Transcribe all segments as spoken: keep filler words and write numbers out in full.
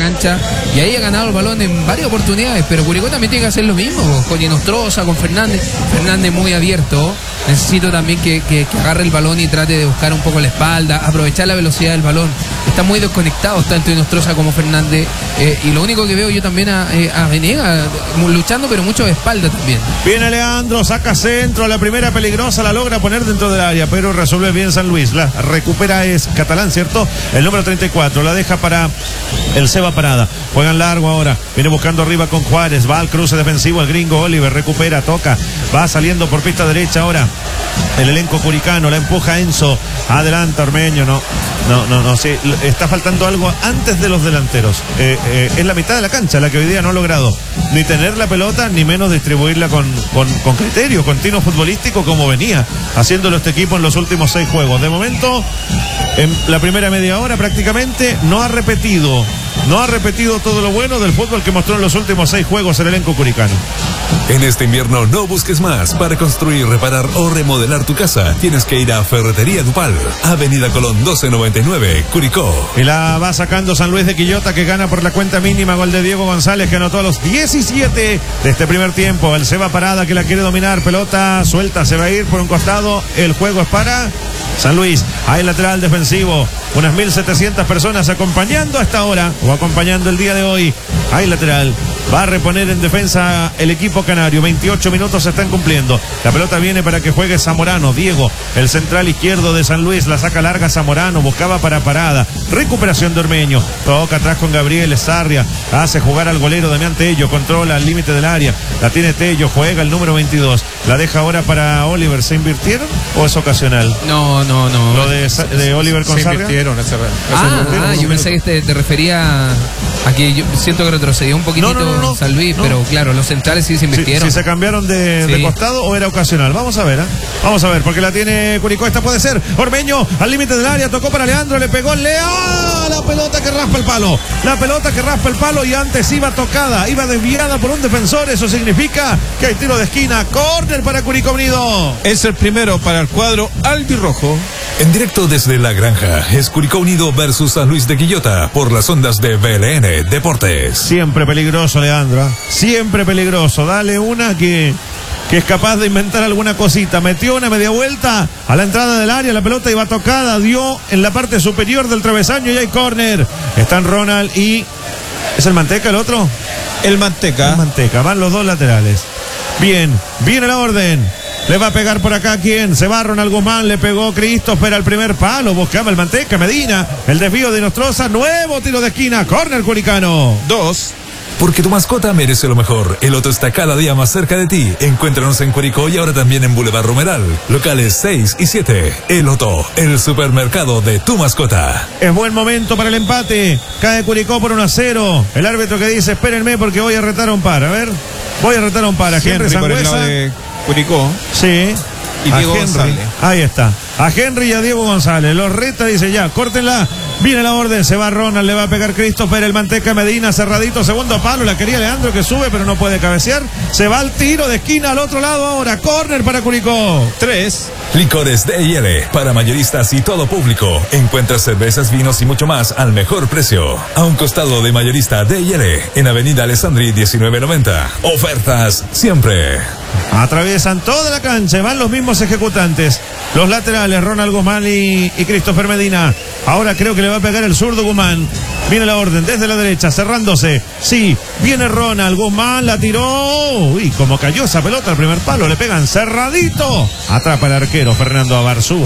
cancha y ahí ha ganado el balón en varias oportunidades, pero Curicó también tiene que hacer lo mismo, con Inostroza, con Fernández. Fernández muy abierto. Necesito también que, que, que agarre el balón y trate de buscar un poco la espalda, aprovechar la velocidad del balón. Están muy desconectados tanto Inostroza como Fernández, eh, y lo único que veo yo también a, eh, a Venegas luchando, pero mucho de espalda también. Viene Leandro, saca centro, la primera peligrosa la logra poner dentro del área, pero resuelve bien San Luis. La recupera es Catalán, ¿cierto? El número treinta y cuatro, la deja para el Seba Parada. Juegan largo ahora, viene buscando arriba con Juárez, va al cruce defensivo el gringo Oliver, recupera, toca, va saliendo por pista derecha ahora el elenco curicano, la empuja Enzo, adelanta Ormeño, no, no, no, no, sí, está faltando algo antes de los delanteros, eh, eh, es la mitad de la cancha la que hoy día no ha logrado ni tener la pelota, ni menos distribuirla con, con, con criterio, con tino futbolístico como venía haciéndolo este equipo en los últimos seis juegos. De momento, en la primera media hora prácticamente no ha repetido, no ha repetido todo lo bueno del fútbol que mostró en los últimos seis juegos el elenco curicano. En este invierno no busques más. Para construir, reparar o remodelar tu casa, tienes que ir a Ferretería Dupal, Avenida Colón doce noventa y nueve, Curicó. Y la va sacando San Luis de Quillota, que gana por la cuenta mínima. Gol de Diego González, que anotó a los diecisiete de este primer tiempo. El Seba Parada, que la quiere dominar, pelota suelta, se va a ir por un costado. El juego es para San Luis. Hay lateral defensivo, unas mil setecientas personas acompañando a esta hora, o acompañando el día de hoy. Hay lateral, va a reponer en defensa el equipo canario. veintiocho minutos se están cumpliendo. La pelota viene para que juegue Zamorano. Diego, el central izquierdo de San Luis, la saca larga Zamorano, buscaba para Parada. Recuperación de Ormeño, toca atrás con Gabriel Sarria, hace jugar al golero Damián Tello, controla el límite del área, la tiene Tello, juega el número veintidós, la deja ahora para Oliver. ¿Se invirtieron o es ocasional? No, no, no. Lo de, de Oliver con Se Sarria. invirtieron ese, Ah, ah yo pensé que te, te refería a que yo siento que retrocedió un poquitito no, no, no, no, San Luis, no. pero claro, los centrales sí se invirtieron. Si, si se cambiaron de, Sí. de costado o era ocasional. Vamos a ver, ¿eh? Vamos a ver, porque la tiene Curicó. Esta puede ser. Ormeño al límite del área, tocó para Leandro, le pegó Lea. La pelota que raspa el palo. La pelota que raspa el palo y antes iba tocada, iba desviada por un defensor. Eso significa que hay tiro de esquina. Córner para Curicó Unido. Es el primero para el cuadro albirrojo. En directo desde La Granja, es Curicó Unido versus San Luis de Quillota por las ondas de B L N Deportes. Siempre peligroso, Leandro, ¿eh? Siempre peligroso. Dale una que, que es capaz de inventar alguna cosita. Metió una media vuelta a la entrada del área, la pelota iba tocada, dio en la parte superior del travesaño y hay córner. Están Ronald y... ¿Es el Manteca el otro? El Manteca. El Manteca, van los dos laterales. Bien, viene la orden. Le va a pegar por acá, ¿quién? Se va Ronald Guzmán, le pegó Christopher al primer palo, buscaba el Manteca, Medina, el desvío de Inostroza, nuevo tiro de esquina, córner curicano. Dos. Porque tu mascota merece lo mejor. El Loto está cada día más cerca de ti. Encuéntranos en Curicó y ahora también en Boulevard Romeral. Locales seis y siete. El Loto, el supermercado de tu mascota. Es buen momento para el empate. Cae Curicó por uno a cero. El árbitro que dice, espérenme porque voy a retar a un par. A ver, voy a retar a un par. A Henry Henry por el lado Sangüesa. de Curicó. Sí. Y A Diego Henry. González. Ahí está. A Henry y a Diego González. Los reta, dice ya, córtenla. Viene la orden, se va Ronald, le va a pegar Christopher, el Manteca Medina, cerradito, segundo palo, la quería Leandro que sube, pero no puede cabecear. Se va al tiro de esquina al otro lado ahora. Córner para Curicó. Tres. Licores D y L, para mayoristas y todo público. Encuentras cervezas, vinos y mucho más al mejor precio. A un costado de mayorista D y L, en Avenida Alessandri diecinueve noventa. Ofertas siempre. Atraviesan toda la cancha, van los mismos ejecutantes. Los laterales, Ronald Guzmán y, y Christopher Medina. Ahora creo que le va a pegar el zurdo Guzmán. Viene la orden desde la derecha, cerrándose. Sí, viene Ronald Guzmán, la tiró. Uy, como cayó esa pelota al primer palo, le pegan cerradito. Atrapa el arquero Fernando Abarzúa.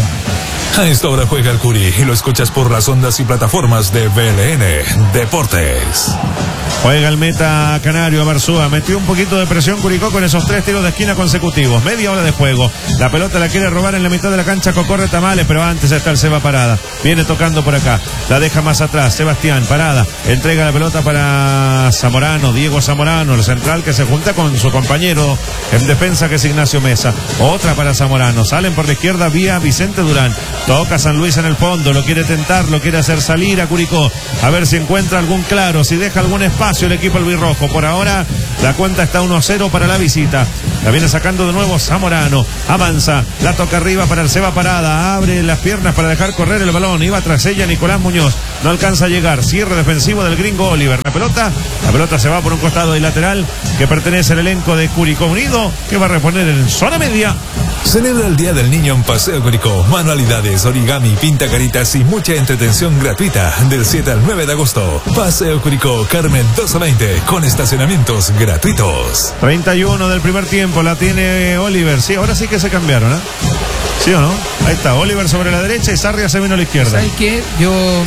A esta hora juega el Curi y lo escuchas por las ondas y plataformas de B L N Deportes. Juega el meta canario Abarzúa. Metió un poquito de presión Curicó con esos tres tiros de esquina consecutivos. Media hora de juego. La pelota la quiere robar en la mitad de la cancha Cocorre Tamales, pero antes está el Seba Parada. Viene tocando por acá. La deja más atrás. Sebastián Parada. Entrega la pelota para Zamorano. Diego Zamorano, el central que se junta con su compañero en defensa que es Ignacio Mesa. Otra para Zamorano. Salen por la izquierda vía Vicente Durán. Toca San Luis en el fondo. Lo quiere tentar, lo quiere hacer salir a Curicó. A ver si encuentra algún claro, si deja algún espacio el equipo albirrojo. Por ahora la cuenta está uno a cero para la visita. La viene sacando de nuevo Zamorano. Avanza, la toca arriba para el Seba Parada. Abre las piernas para dejar correr el balón. Iba tras ella Nicolás Muñoz. no alcanza a llegar. Cierre defensivo del gringo Oliver. La pelota, la pelota se va por un costado y lateral que pertenece al elenco de Curicó Unido, que va a reponer en zona media. Celebra el Día del Niño en Paseo Curicó. Manualidades, origami, pinta caritas y mucha entretención gratuita del siete al nueve de agosto. Paseo Curicó, Carmen doscientos veinte, con estacionamientos gratuitos. treinta y uno del primer tiempo, la tiene Oliver. Sí, ahora sí que se cambiaron, ¿eh? ¿Sí o no? Ahí está, Oliver sobre la derecha y Sarria se vino a la izquierda. ¿Sabes qué? Yo,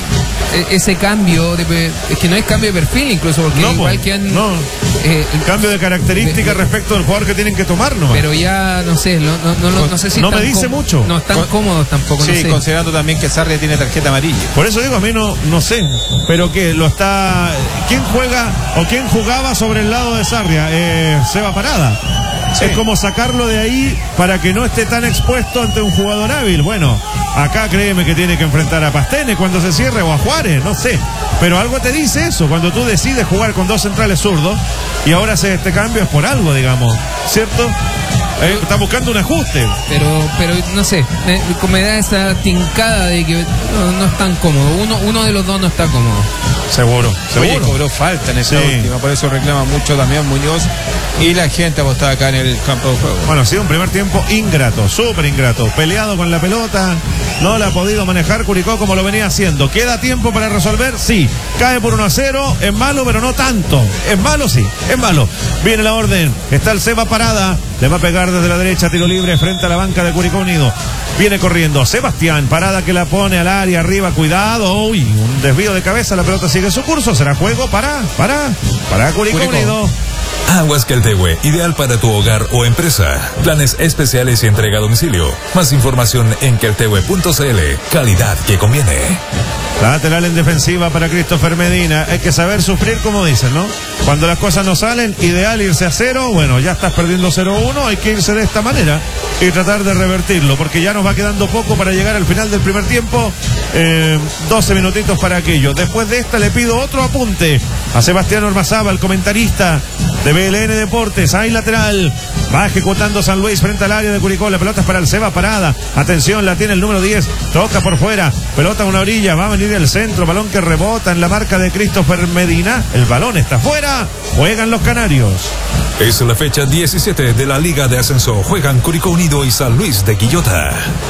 e- ese cambio, de, es que no es cambio de perfil incluso, porque No, igual po, que han... no. eh, Cambio de característica de- de- respecto del jugador que tienen que tomar, ¿no? pero ya, no sé, no, no, no, no, no sé si No me están dice com- mucho. No están Con- cómodos tampoco, Sí, no sé. considerando también que Sarria tiene tarjeta amarilla. Por eso digo, a mí no, no sé, pero que lo está... ¿Quién juega o quién jugaba sobre el lado de Sarria? Eh, Seba Parada. Sí. Es como sacarlo de ahí para que no esté tan expuesto ante un jugador hábil. Bueno, acá créeme que tiene que enfrentar a Pastene cuando se cierre o a Juárez, no sé. Pero algo te dice eso, cuando tú decides jugar con dos centrales zurdos y ahora hace este cambio es por algo, digamos, ¿cierto? Eh, está buscando un ajuste. Pero, pero no sé, me, me da esa tincada de que no, no es tan cómodo. Uno, uno de los dos no está cómodo. Seguro, Oye, seguro. cobró falta en esta Sí. última, por eso reclama mucho Damián Muñoz y la gente apostada acá en el campo de juego. Bueno, ha sido un primer tiempo ingrato, súper ingrato. Peleado con la pelota, no la ha podido manejar Curicó como lo venía haciendo. ¿Queda tiempo para resolver? Sí. Cae por uno a cero, es malo, pero no tanto. Es malo, sí, es malo. Viene la orden, está el Seba Parada, le va a pegar desde la derecha, tiro libre frente a la banca de Curicó Unido. Viene corriendo Sebastián, Parada que la pone al área, arriba, cuidado. Uy, un desvío de cabeza, la pelota sigue su curso. Será juego para, para, para Curicó, Curicó. Unido. Aguas Queltehue, ideal para tu hogar o empresa. Planes especiales y entrega a domicilio. Más información en queltehue punto cl. Calidad que conviene. Lateral en defensiva para Christopher Medina. Hay que saber sufrir, como dicen, ¿no? Cuando las cosas no salen, ideal irse a cero. Bueno, ya estás perdiendo cero uno. Hay que irse de esta manera y tratar de revertirlo, porque ya nos va quedando poco para llegar al final del primer tiempo. Eh, doce minutitos para aquello. Después de esta le pido otro apunte a Sebastián Ormazaba, el comentarista de B L N Deportes. Hay lateral. Va ejecutando San Luis frente al área de Curicó. La pelota es para el Seba Parada. Atención, la tiene el número diez. Toca por fuera. Pelota a una orilla. Va a venir el centro. Balón que rebota en la marca de Christopher Medina. El balón está fuera. Juegan los canarios. Es la fecha diecisiete de la Liga de Ascenso. Juegan Curicó Unido y San Luis de Quillota.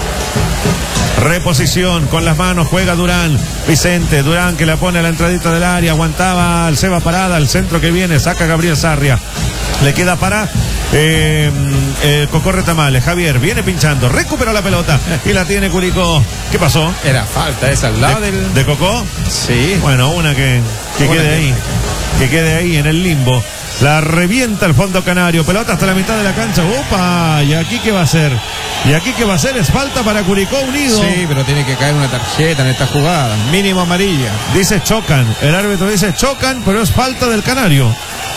Reposición con las manos, juega Durán, Vicente, Durán que la pone a la entradita del área, aguantaba al Seba Parada, el centro que viene, saca Gabriel Sarria, le queda para eh, eh, Cocorre Tamales, Javier viene pinchando, recupera la pelota y la tiene Curicó. ¿Qué pasó? Era falta esa al lado ¿De, del. de Cocó? Sí. Bueno, una que, que Una quede que- ahí, que quede ahí en el limbo. La revienta el fondo canario, pelota hasta la mitad de la cancha. ¡Opa! ¿Y aquí qué va a hacer? ¿Y aquí qué va a hacer? Es falta para Curicó Unido. Sí, pero tiene que caer una tarjeta en esta jugada. Mínimo amarilla. Dice chocan, el árbitro dice chocan, pero es falta del canario.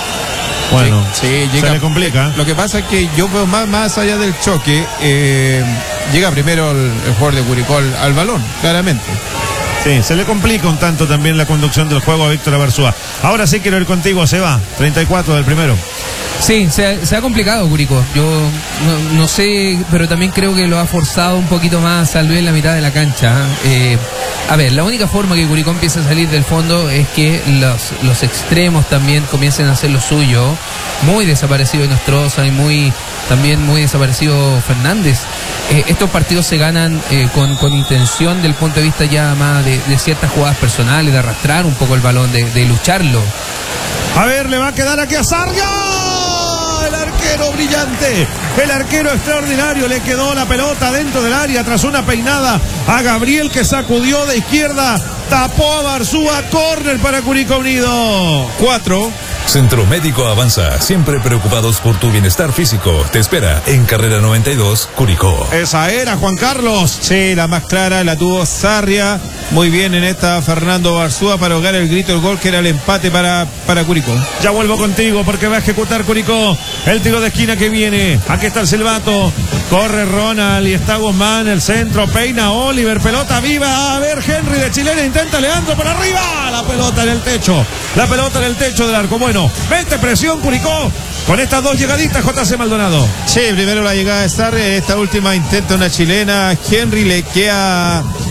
Bueno, Sí, sí, llega. se le complica. Lo que pasa es que yo veo más, más allá del choque, eh, llega primero el, el jugador de Curicó al, al balón, claramente. Sí, se le complica un tanto también la conducción del juego a Víctor Abarzúa. Ahora sí quiero ir contigo, Seba, treinta y cuatro del primero. Sí, se ha, se ha complicado Curicó. Yo no, no sé, pero también creo que lo ha forzado un poquito más San Luis en la mitad de la cancha. Eh, a ver, la única forma que Curicó empiece a salir del fondo es que los, los extremos también comiencen a hacer lo suyo. Muy desaparecido Nostroza y muy también muy desaparecido Fernández. Eh, estos partidos se ganan eh, con, con intención del punto de vista ya más de, de ciertas jugadas personales, de arrastrar un poco el balón, de, de lucharlo. A ver, le va a quedar aquí a Sarria. El arquero brillante, el arquero extraordinario, le quedó la pelota dentro del área tras una peinada a Gabriel que sacudió de izquierda, tapó a Barzúa, córner para Curicó Unido. Cuatro. Centro Médico Avanza, siempre preocupados por tu bienestar físico. Te espera en Carrera noventa y dos, Curicó. Esa era, Juan Carlos. Sí, la más clara la tuvo Sarria. Muy bien en esta Fernando Barzúa para ahogar el grito del gol que era el empate para, para Curicó. Ya vuelvo contigo porque va a ejecutar Curicó. El tiro de esquina que viene. Aquí está el silbato. Corre Ronald y está Guzmán. El centro peina Oliver. Pelota viva. A ver, Henry de Chilena intenta Leandro por arriba. La pelota en el techo. La pelota en el techo del arco. Bueno, mete presión Curicó con estas dos llegaditas, J C Maldonado. Sí, primero la llegada de Sarria. Esta última intenta una chilena. Henry le queda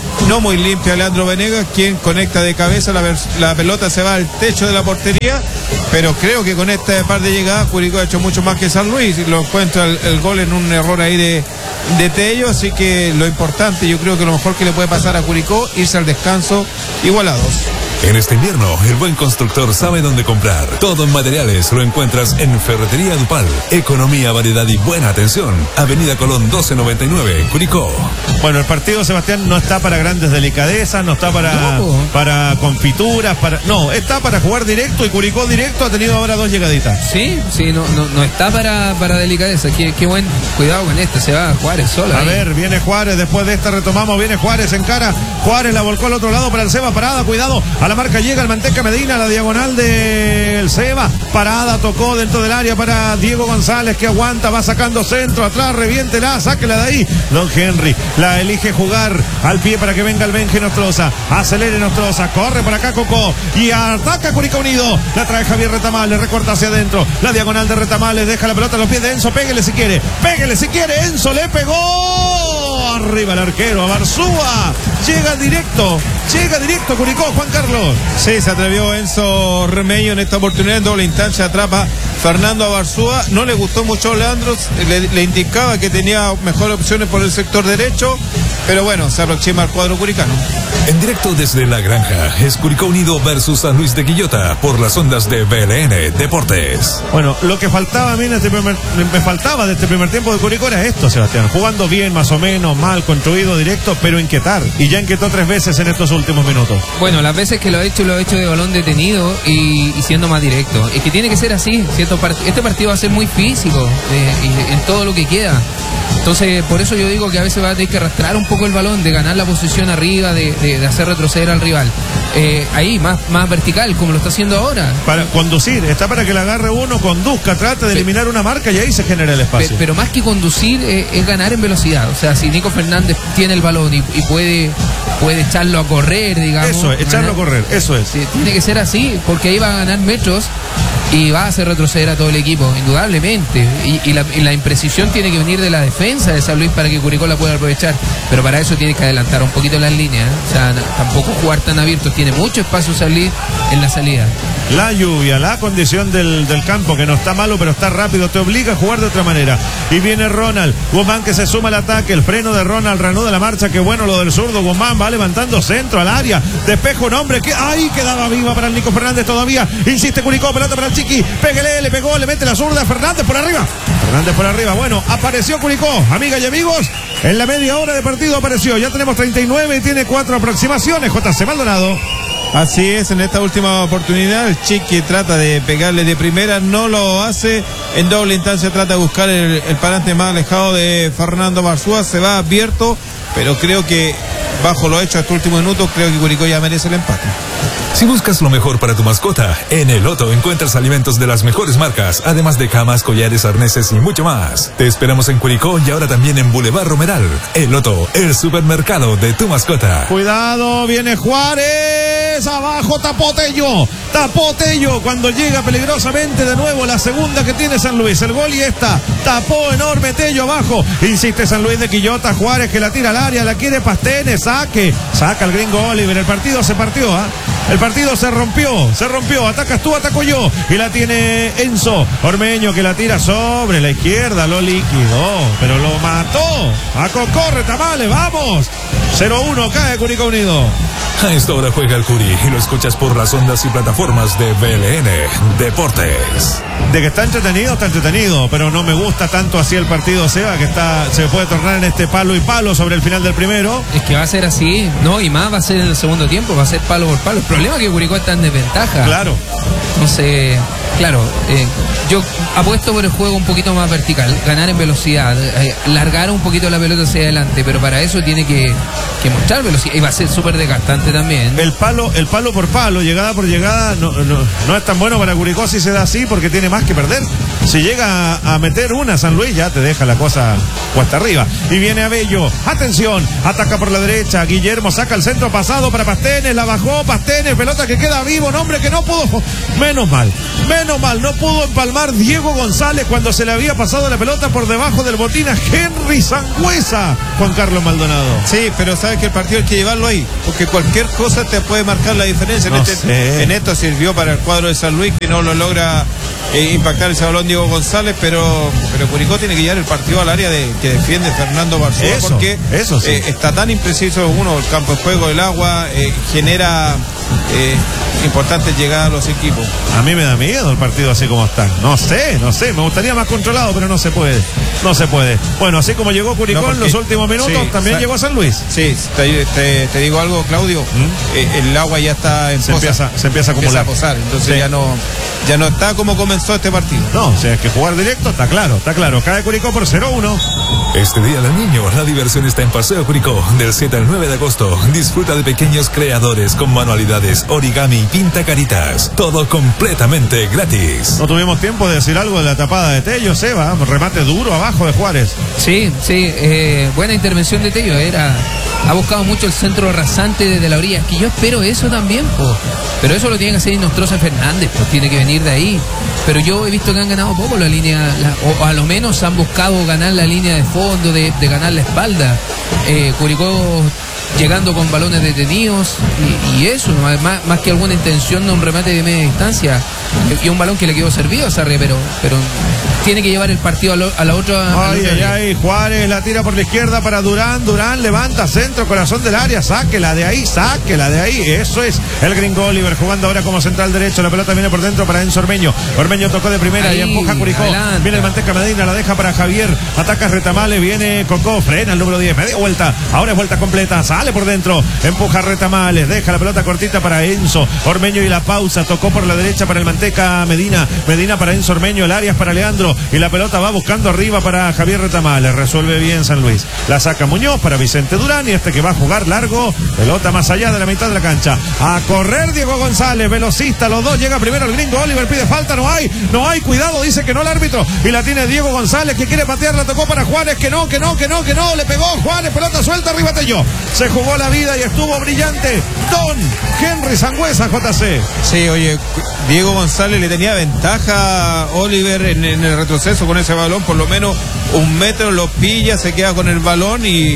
no muy limpia Leandro Venegas, quien conecta de cabeza, la, la pelota se va al techo de la portería, pero creo que con este par de llegadas Curicó ha hecho mucho más que San Luis y lo encuentra el, el gol en un error ahí de, de Tello, así que lo importante, yo creo que lo mejor que le puede pasar a Curicó, irse al descanso igualados. En este invierno, el buen constructor sabe dónde comprar. Todo en materiales lo encuentras en Ferretería Dupal. Economía, variedad y buena atención. Avenida Colón doce noventa y nueve, Curicó. Bueno, el partido, Sebastián, no está para grandes delicadezas, no está para, No. para confituras, para no, está para jugar directo y Curicó directo ha tenido ahora dos llegaditas. Sí, sí, no, no, no está para, para delicadeza. Qué, qué buen cuidado con esto. Se va Juárez solo. A ahí. ver, viene Juárez, después de esta retomamos, viene Juárez en cara, Juárez la volcó al otro lado para el Seba Parada, cuidado, a la marca llega el Manteca Medina, la diagonal del Seba, Parada tocó dentro del área para Diego González que aguanta, va sacando centro, atrás, reviéntela, sáquela de ahí, Don Henry, la elige jugar al pie para que venga el Benji Nostroza, acelere Nostroza, corre por acá Coco, y ataca Curicó Unido, la trae Javier Retamales, recorta hacia adentro, la diagonal de Retamales, deja la pelota a los pies de Enzo, péguele si quiere, péguele si quiere, Enzo le pegó, arriba el arquero, a Barzúa, llega directo, llega directo Curicó, Juan Carlos. Sí, se atrevió Enzo Remeño en esta oportunidad, en doble instancia atrapa Fernando Abarzúa, no le gustó mucho a Leandro, le, le indicaba que tenía mejores opciones por el sector derecho, pero bueno, se aproxima al cuadro curicano. En directo desde La Granja, es Curicó Unido versus San Luis de Quillota por las ondas de B L N Deportes. Bueno, lo que faltaba a mí en este primer, me faltaba de este primer tiempo de Curicó era esto, Sebastián, jugando bien, más o menos, mal, construido, directo, pero inquietar, y ya inquietó tres veces en estos últimos minutos. Bueno, las veces que lo ha hecho, lo ha hecho de balón detenido y, y siendo más directo. Es que tiene que ser así, ¿cierto? Este partido va a ser muy físico eh, y, en todo lo que queda. Entonces, por eso yo digo que a veces va a tener que arrastrar un poco el balón, de ganar la posición arriba, de, de, de hacer retroceder al rival. Eh, ahí, más, más vertical, como lo está haciendo ahora. Para conducir, está para que le agarre uno, conduzca, trate de eliminar una marca y ahí se genera el espacio. Pero, pero más que conducir, eh, es ganar en velocidad. O sea, si Nico Fernández tiene el balón y, y puede, puede echarlo a correr, digamos. Eso es, echarlo ganar, a correr, eso es. Sí, tiene que ser así, porque ahí va a ganar metros y va a hacer retroceder a todo el equipo, indudablemente. Y, y, la, y la imprecisión tiene que venir de la defensa de San Luis para que Curicó la pueda aprovechar. Pero para eso tiene que adelantar un poquito las líneas. ¿eh? O sea, tampoco jugar tan abiertos. Tiene mucho espacio salir en la salida. La lluvia, la condición del, del campo, que no está malo, pero está rápido, te obliga a jugar de otra manera. Y viene Ronald, Guzmán que se suma al ataque, el freno de Ronald, reanuda la marcha, qué bueno lo del zurdo, Guzmán va levantando centro al área, despeja un hombre, que ahí quedaba viva para el Nico Fernández todavía, insiste Curicó, pelota para el Chiqui, péguele, le pegó, le mete la zurda, Fernández por arriba, Fernández por arriba, bueno, apareció Curicó, amigas y amigos, en la media hora de partido apareció, ya tenemos treinta y nueve y tiene cuatro aproximaciones, J C Maldonado. Así es, en esta última oportunidad el Chiqui trata de pegarle de primera, no lo hace, en doble instancia trata de buscar el, el parante más alejado de Fernando Barzúa, se va abierto, pero creo que bajo lo hecho hasta último minuto, creo que Curicó ya merece el empate. Si buscas lo mejor para tu mascota, en El Loto encuentras alimentos de las mejores marcas, además de camas, collares, arneses y mucho más. Te esperamos en Curicó y ahora también en Boulevard Romeral. El Loto, el supermercado de tu mascota. Cuidado, viene Juárez, abajo tapó Tello, tapó Tello cuando llega peligrosamente de nuevo la segunda que tiene San Luis, el gol y esta, tapó enorme Tello abajo, insiste San Luis de Quillota, Juárez que la tira al área, la quiere Pastenes, saque, saca el gringo Oliver, el partido se partió, ¿ah? ¿eh? El partido se rompió, se rompió, atacas tú, ataco yo, y la tiene Enzo Ormeño que la tira sobre la izquierda, lo liquidó, pero lo mató, a Cocorre Tamales, vamos, cero uno cae Curicó Unido. A esta hora juega el Curi y lo escuchas por las ondas y plataformas de B L N Deportes. De que está entretenido, está entretenido, pero no me gusta tanto así el partido, Seba, que está, se puede tornar en este palo y palo sobre el final del primero. Es que va a ser así, no, y más va a ser en el segundo tiempo, va a ser palo por palo. El problema es que Curicó está en desventaja. Claro. Entonces, claro, eh, yo apuesto por el juego un poquito más vertical, ganar en velocidad, eh, largar un poquito la pelota hacia adelante, pero para eso tiene que, que mostrar velocidad y va a ser súper desgastante también. El palo, el palo por palo, llegada por llegada, no, no, no es tan bueno para Curicó si se da así, porque tiene más que perder. Si llega a, a meter una San Luis, ya te deja la cosa cuesta arriba. Y viene Abello, atención, ataca por la derecha, Guillermo saca el centro pasado para Pastenes, la bajó Pastenes, pelota que queda vivo, un hombre que no pudo, menos mal, menos mal, no pudo empalmar reclamar Diego González cuando se le había pasado la pelota por debajo del botín a Henry Sangüesa, Juan Carlos Maldonado. Sí, pero sabes que el partido hay que llevarlo ahí, porque cualquier cosa te puede marcar la diferencia. No en, este, sé. en esto sirvió para el cuadro de San Luis, que no lo logra eh, impactar ese balón Diego González, pero, pero Curicó tiene que llevar el partido al área de, que defiende Fernando Barzúa, Eso, porque eso sí. eh, está tan impreciso uno, el campo de juego, el agua, eh, genera eh, importantes llegadas a los equipos. A mí me da miedo el partido así como está. No sé, no sé, me gustaría más controlado, pero no se puede. No se puede. Bueno, así como llegó Curicó No, porque- en los últimos minutos, sí, también sa- llegó San Luis. Sí, te, te- te digo algo, Claudio, ¿Mm? eh, el agua ya está en Se posa. empieza, se empieza a acumular. Empieza a posar, entonces Sí. ya no ya no está como comenzó este partido. No, o sea, es que jugar directo, está claro, está claro. Cae Curicó por cero uno. Este día del niño, la diversión está en Paseo Curicó, del siete al nueve de agosto. Disfruta de pequeños creadores con manualidades, origami y pinta caritas. Todo completamente gratis. No tuvimos tiempo de decir algo de la tapada de Tello, Seba. Remate duro abajo de Juárez. Sí, sí, eh, buena intervención de Tello. Era, ha buscado mucho el centro rasante desde la orilla. Que yo espero eso también, po. Pero eso lo tiene que hacer Inostroza Fernández, pues tiene que venir de ahí. Pero yo he visto que han ganado poco la línea, la, o a lo menos han buscado ganar la línea de fondo, de, de ganar la espalda. Eh, Curicó llegando con balones detenidos y, y eso, ¿no? más, más que alguna intención de un remate de media distancia y un balón que le quedó servido a Sarri, pero, pero tiene que llevar el partido a, lo, a la otra. Ay, ay, ay, Juárez la tira por la izquierda para Durán, Durán levanta centro, corazón del área, sáquela de ahí, sáquela de ahí, eso es el gringo Oliver jugando ahora como central derecho, la pelota viene por dentro para Enzo Ormeño, Ormeño tocó de primera Ahí, y empuja a Curicó, adelante. viene el Manteca Medina, la deja para Javier, ataca Retamales, viene Cocó, frena el número diez, media vuelta, ahora es vuelta completa, sale por dentro, empuja Retamales, deja la pelota cortita para Enzo, Ormeño y la pausa, tocó por la derecha para el Manteca Medina, Medina para Enzo Ormeño, el Arias para Leandro, y la pelota va buscando arriba para Javier Retamales, resuelve bien San Luis, la saca Muñoz para Vicente Durán y este que va a jugar largo, pelota más allá de la mitad de la cancha, a correr Diego González, velocista, los dos, llega primero el gringo Oliver, pide falta, no hay, no hay, cuidado, dice que no el árbitro, y la tiene Diego González que quiere patear, la tocó para Juárez, que no, que no, que no, que no, le pegó Juárez, pelota suelta, arriba Tello, se jugó la vida y estuvo brillante, Don Henry Sangüesa, J C. Sí, oye, Diego González le tenía ventaja a Oliver en, en el retroceso con ese balón, por lo menos un metro lo pilla, se queda con el balón y,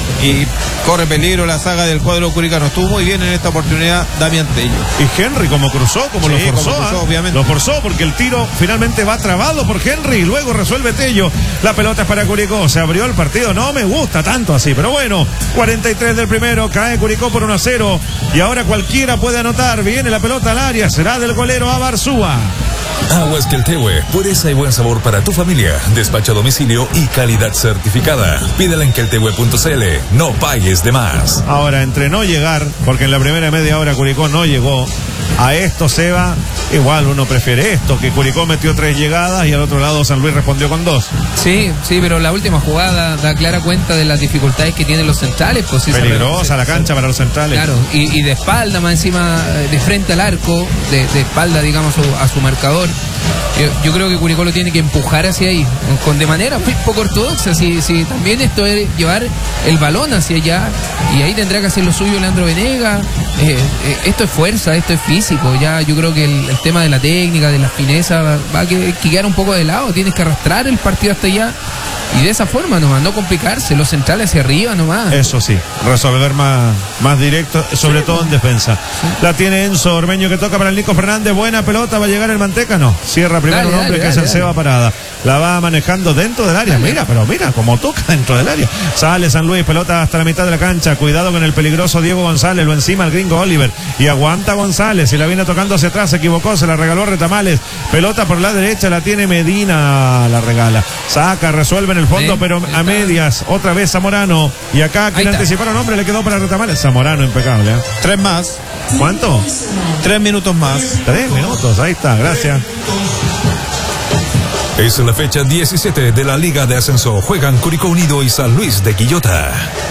y corre peligro la saga del cuadro curicano. Estuvo muy bien en esta oportunidad Damián Tello. Y Henry como cruzó, como Sí, lo forzó, como cruzó, ¿ah? obviamente. Lo forzó porque el tiro finalmente va trabado por Henry y luego resuelve Tello. La pelota es para Curicó, se abrió el partido, no me gusta tanto así, pero bueno, cuarenta y tres del primero, cae Curicó por uno a cero y ahora cualquiera puede anotar, viene la pelota al área, será del golero a Barzúa. Aguas Queltehue, pureza y buen sabor para tu familia. Despacho a domicilio y calidad certificada. Pídela en queltehue punto c l. No pagues de más. Ahora, entre no llegar, porque en la primera media hora Curicó no llegó, a esto Seba, igual uno prefiere esto, que Curicó metió tres llegadas y al otro lado San Luis respondió con dos. Sí, sí, pero la última jugada da clara cuenta de las dificultades que tienen los centrales. Pues, sí, Peligrosa se- la cancha se- para los centrales. Claro, y, y de espalda, más encima, eh, de frente al arco, de, de espalda, digamos, a su, a su marcador. Yo, yo creo que Curicó lo tiene que empujar hacia ahí, con de manera muy poco ortodoxa. Si, si también esto es llevar el balón hacia allá, y ahí tendrá que hacer lo suyo Leandro Venega. Eh, eh, esto es fuerza, esto es físico. Ya yo creo que el, el tema de la técnica, de la fineza, va, va a que, que quedar un poco de lado. Tienes que arrastrar el partido hasta allá. Y de esa forma nomás, no complicarse, los centrales hacia arriba nomás. Eso sí, resolver más, más directo, sobre todo en defensa. La tiene Enzo Ormeño que toca para el Nico Fernández, buena pelota, va a llegar el Manteca, no. Cierra primero Dale, un hombre dale, que es dale, el dale. Seba Parada. La va manejando dentro del área, mira, pero mira, como toca dentro del área. Sale San Luis, pelota hasta la mitad de la cancha, cuidado con el peligroso Diego González, lo encima el gringo Oliver. Y aguanta González, y la viene tocando hacia atrás, se equivocó, se la regaló Retamales. Pelota por la derecha, la tiene Medina, la regala. Saca, resuelve en el fondo, Sí, pero ahí a está. medias, otra vez Zamorano. Y acá Ahí quien está. anticiparon nombre le quedó para Retamales. Zamorano, impecable. ¿eh? Tres más, ¿Cuánto? tres minutos más. Tres minutos, ahí está, gracias. Es la fecha diecisiete de la Liga de Ascenso. Juegan Curicó Unido y San Luis de Quillota.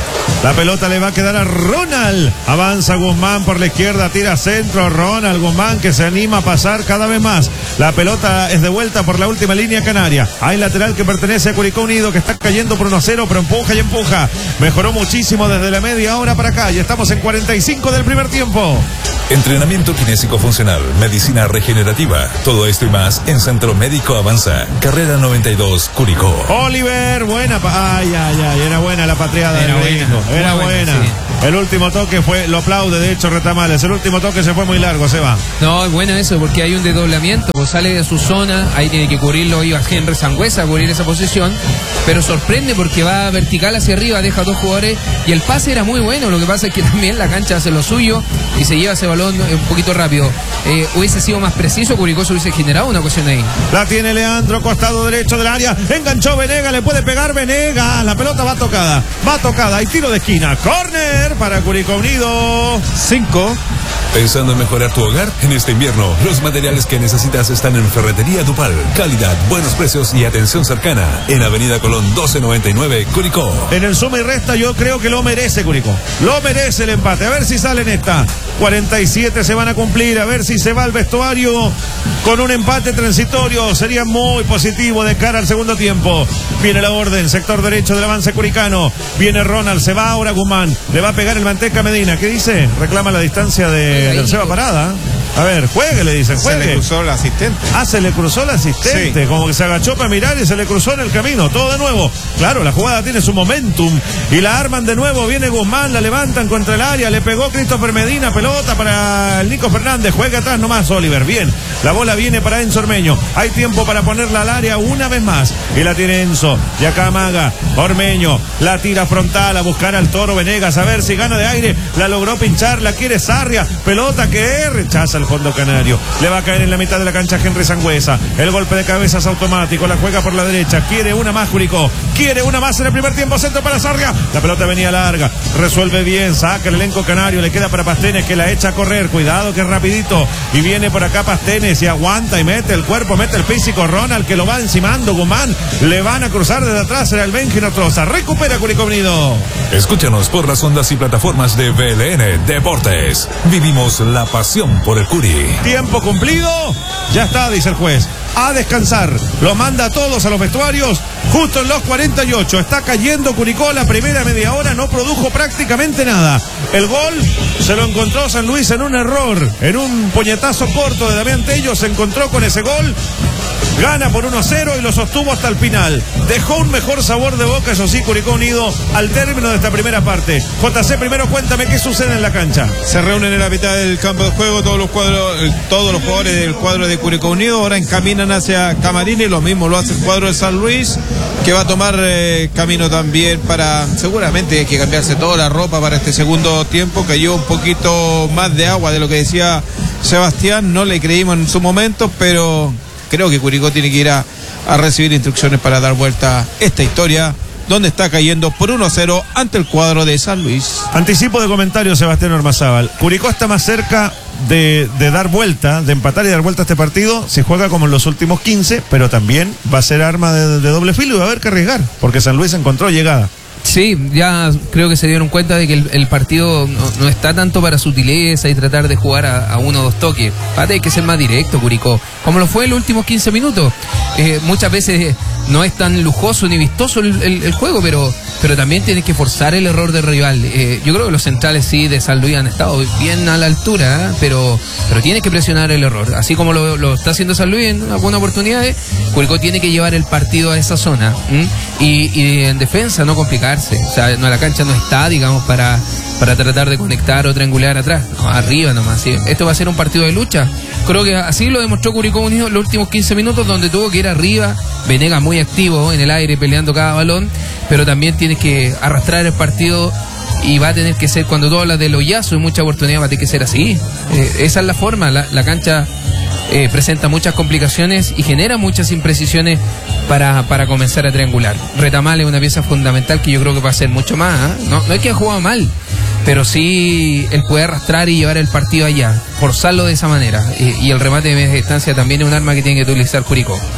La pelota le va a quedar a Ronald. Avanza Guzmán por la izquierda, tira centro. Ronald Guzmán que se anima a pasar cada vez más. La pelota es de vuelta por la última línea canaria. Hay lateral que pertenece a Curicó Unido que está cayendo por uno a cero, pero empuja y empuja. Mejoró muchísimo desde la media hora para acá. Y estamos en cuarenta y cinco del primer tiempo. Entrenamiento kinésico funcional, medicina regenerativa. Todo esto y más en Centro Médico Avanza. Carrera noventa y dos, Curicó. Oliver, buena. Pa ay, ay, ay, era buena la patriada Era del buena. gringo. Era Muy buena. buena, sí. El último toque fue, lo aplaude de hecho Retamales. El último toque se fue muy largo, se va. No, es bueno eso, porque hay un desdoblamiento, pues sale de su zona, ahí tiene que cubrirlo, iba Henry Sangüesa a cubrir esa posición, pero sorprende porque va vertical hacia arriba, deja dos jugadores, y el pase era muy bueno, lo que pasa es que también la cancha hace lo suyo, y se lleva ese balón un poquito rápido. Eh, hubiese sido más preciso, Curicó se hubiese generado una ocasión ahí. La tiene Leandro, costado derecho del área, enganchó Venega, le puede pegar Venega, la pelota va tocada, va tocada, hay tiro de esquina, córner para Curicó Unido. Cinco. ¿Pensando en mejorar tu hogar? En este invierno, los materiales que necesitas están en Ferretería Dupal. Calidad, buenos precios y atención cercana. En Avenida Colón doce noventa y nueve, Curicó. En el suma y resta yo creo que lo merece Curicó. Lo merece el empate. A ver si sale en esta. cuarenta y siete se van a cumplir. A ver si se va al vestuario con un empate transitorio. Sería muy positivo de cara al segundo tiempo. Viene la orden, sector derecho del avance curicano. Viene Ronald, se va ahora Guzmán. Le va a pegar el Manteca Medina. ¿Qué dice? Reclama la distancia de del Seba Parada. A ver, juegue, le dicen, juegue. Se le cruzó el asistente. Ah, se le cruzó el asistente, Sí. como que se agachó para mirar y se le cruzó en el camino, todo de nuevo. Claro, la jugada tiene su momentum y la arman de nuevo, viene Guzmán, la levantan contra el área, le pegó Christopher Medina, pelota para el Nico Fernández, juega atrás nomás Oliver, bien, la bola viene para Enzo Ormeño, hay tiempo para ponerla al área una vez más, y la tiene Enzo, y acá amaga, Ormeño, la tira frontal a buscar al Toro Venegas, a ver si gana de aire, la logró pinchar, la quiere Sarria, pelota que rechaza el fondo canario, le va a caer en la mitad de la cancha Henry Sangüesa, el golpe de cabeza es automático, la juega por la derecha, quiere una más Curicó, quiere una más en el primer tiempo, centro para Sarria, la pelota venía larga, resuelve bien, saca el elenco canario, le queda para Pastenes que la echa a correr, cuidado que es rapidito, y viene por acá Pastenes y aguanta y mete el cuerpo, mete el físico, Ronald que lo va encimando, Guzmán, le van a cruzar desde atrás, era el Benji Nostroza, recupera Curicó Unido. Escúchanos por las ondas y plataformas de V L N Deportes. Vivimos la pasión por el Curi. Tiempo cumplido, ya está, dice el juez. A descansar, lo manda a todos a los vestuarios, justo en los cuarenta y ocho, está cayendo Curicó, la primera media hora no produjo prácticamente nada. El gol se lo encontró San Luis en un error, en un puñetazo corto de Damián Tello, se encontró con ese gol, gana por uno a cero y lo sostuvo hasta el final. Dejó un mejor sabor de boca, eso sí, Curicó Unido, al término de esta primera parte. J C, primero cuéntame qué sucede en la cancha. Se reúnen en la mitad del campo de juego todos los cuadros, eh, todos los jugadores del cuadro de Curicó Unido, ahora encaminan hacia Camarines, lo mismo lo hace el cuadro de San Luis, que va a tomar eh, camino también para, seguramente hay que cambiarse toda la ropa para este segundo tiempo, cayó un poquito más de agua de lo que decía Sebastián, no le creímos en su momento, pero creo que Curicó tiene que ir a, a recibir instrucciones para dar vuelta esta historia, donde está cayendo por uno a cero ante el cuadro de San Luis. Anticipo de comentario, Sebastián Ormazábal. Curicó está más cerca de, de dar vuelta, de empatar y dar vuelta a este partido, si juega como en los últimos quince, pero también va a ser arma de, de doble filo y va a haber que arriesgar, porque San Luis encontró llegada. Sí, ya creo que se dieron cuenta de que el, el partido no, no está tanto para sutileza y tratar de jugar a, a uno o dos toques. Va a tener que ser más directo, Curicó, como lo fue en los últimos quince minutos. Eh, muchas veces no es tan lujoso ni vistoso el, el, el juego, pero pero también tienes que forzar el error del rival. Eh, yo creo que los centrales sí de San Luis han estado bien a la altura, ¿eh? pero pero tienes que presionar el error. Así como lo, lo está haciendo San Luis en algunas oportunidades, Curicó tiene que llevar el partido a esa zona y, y en defensa no complicarse. O sea, no, la cancha no está, digamos, para, para tratar de conectar o triangular atrás. No, arriba nomás. ¿Sí? Esto va a ser un partido de lucha. Creo que así lo demostró Curicó Unido en los últimos quince minutos, donde tuvo que ir arriba. Venegas muy activo en el aire peleando cada balón, pero también tienes que arrastrar el partido y va a tener que ser, cuando tú hablas del hoyazo y mucha oportunidad, va a tener que ser así. Eh, esa es la forma. La, la cancha eh, presenta muchas complicaciones y genera muchas imprecisiones para, para comenzar a triangular. Retamal es una pieza fundamental que yo creo que va a ser mucho más. ¿eh? No, no es que ha jugado mal, pero sí él puede arrastrar y llevar el partido allá, forzarlo de esa manera. Y, y el remate de media distancia también es un arma que tiene que utilizar Curicó.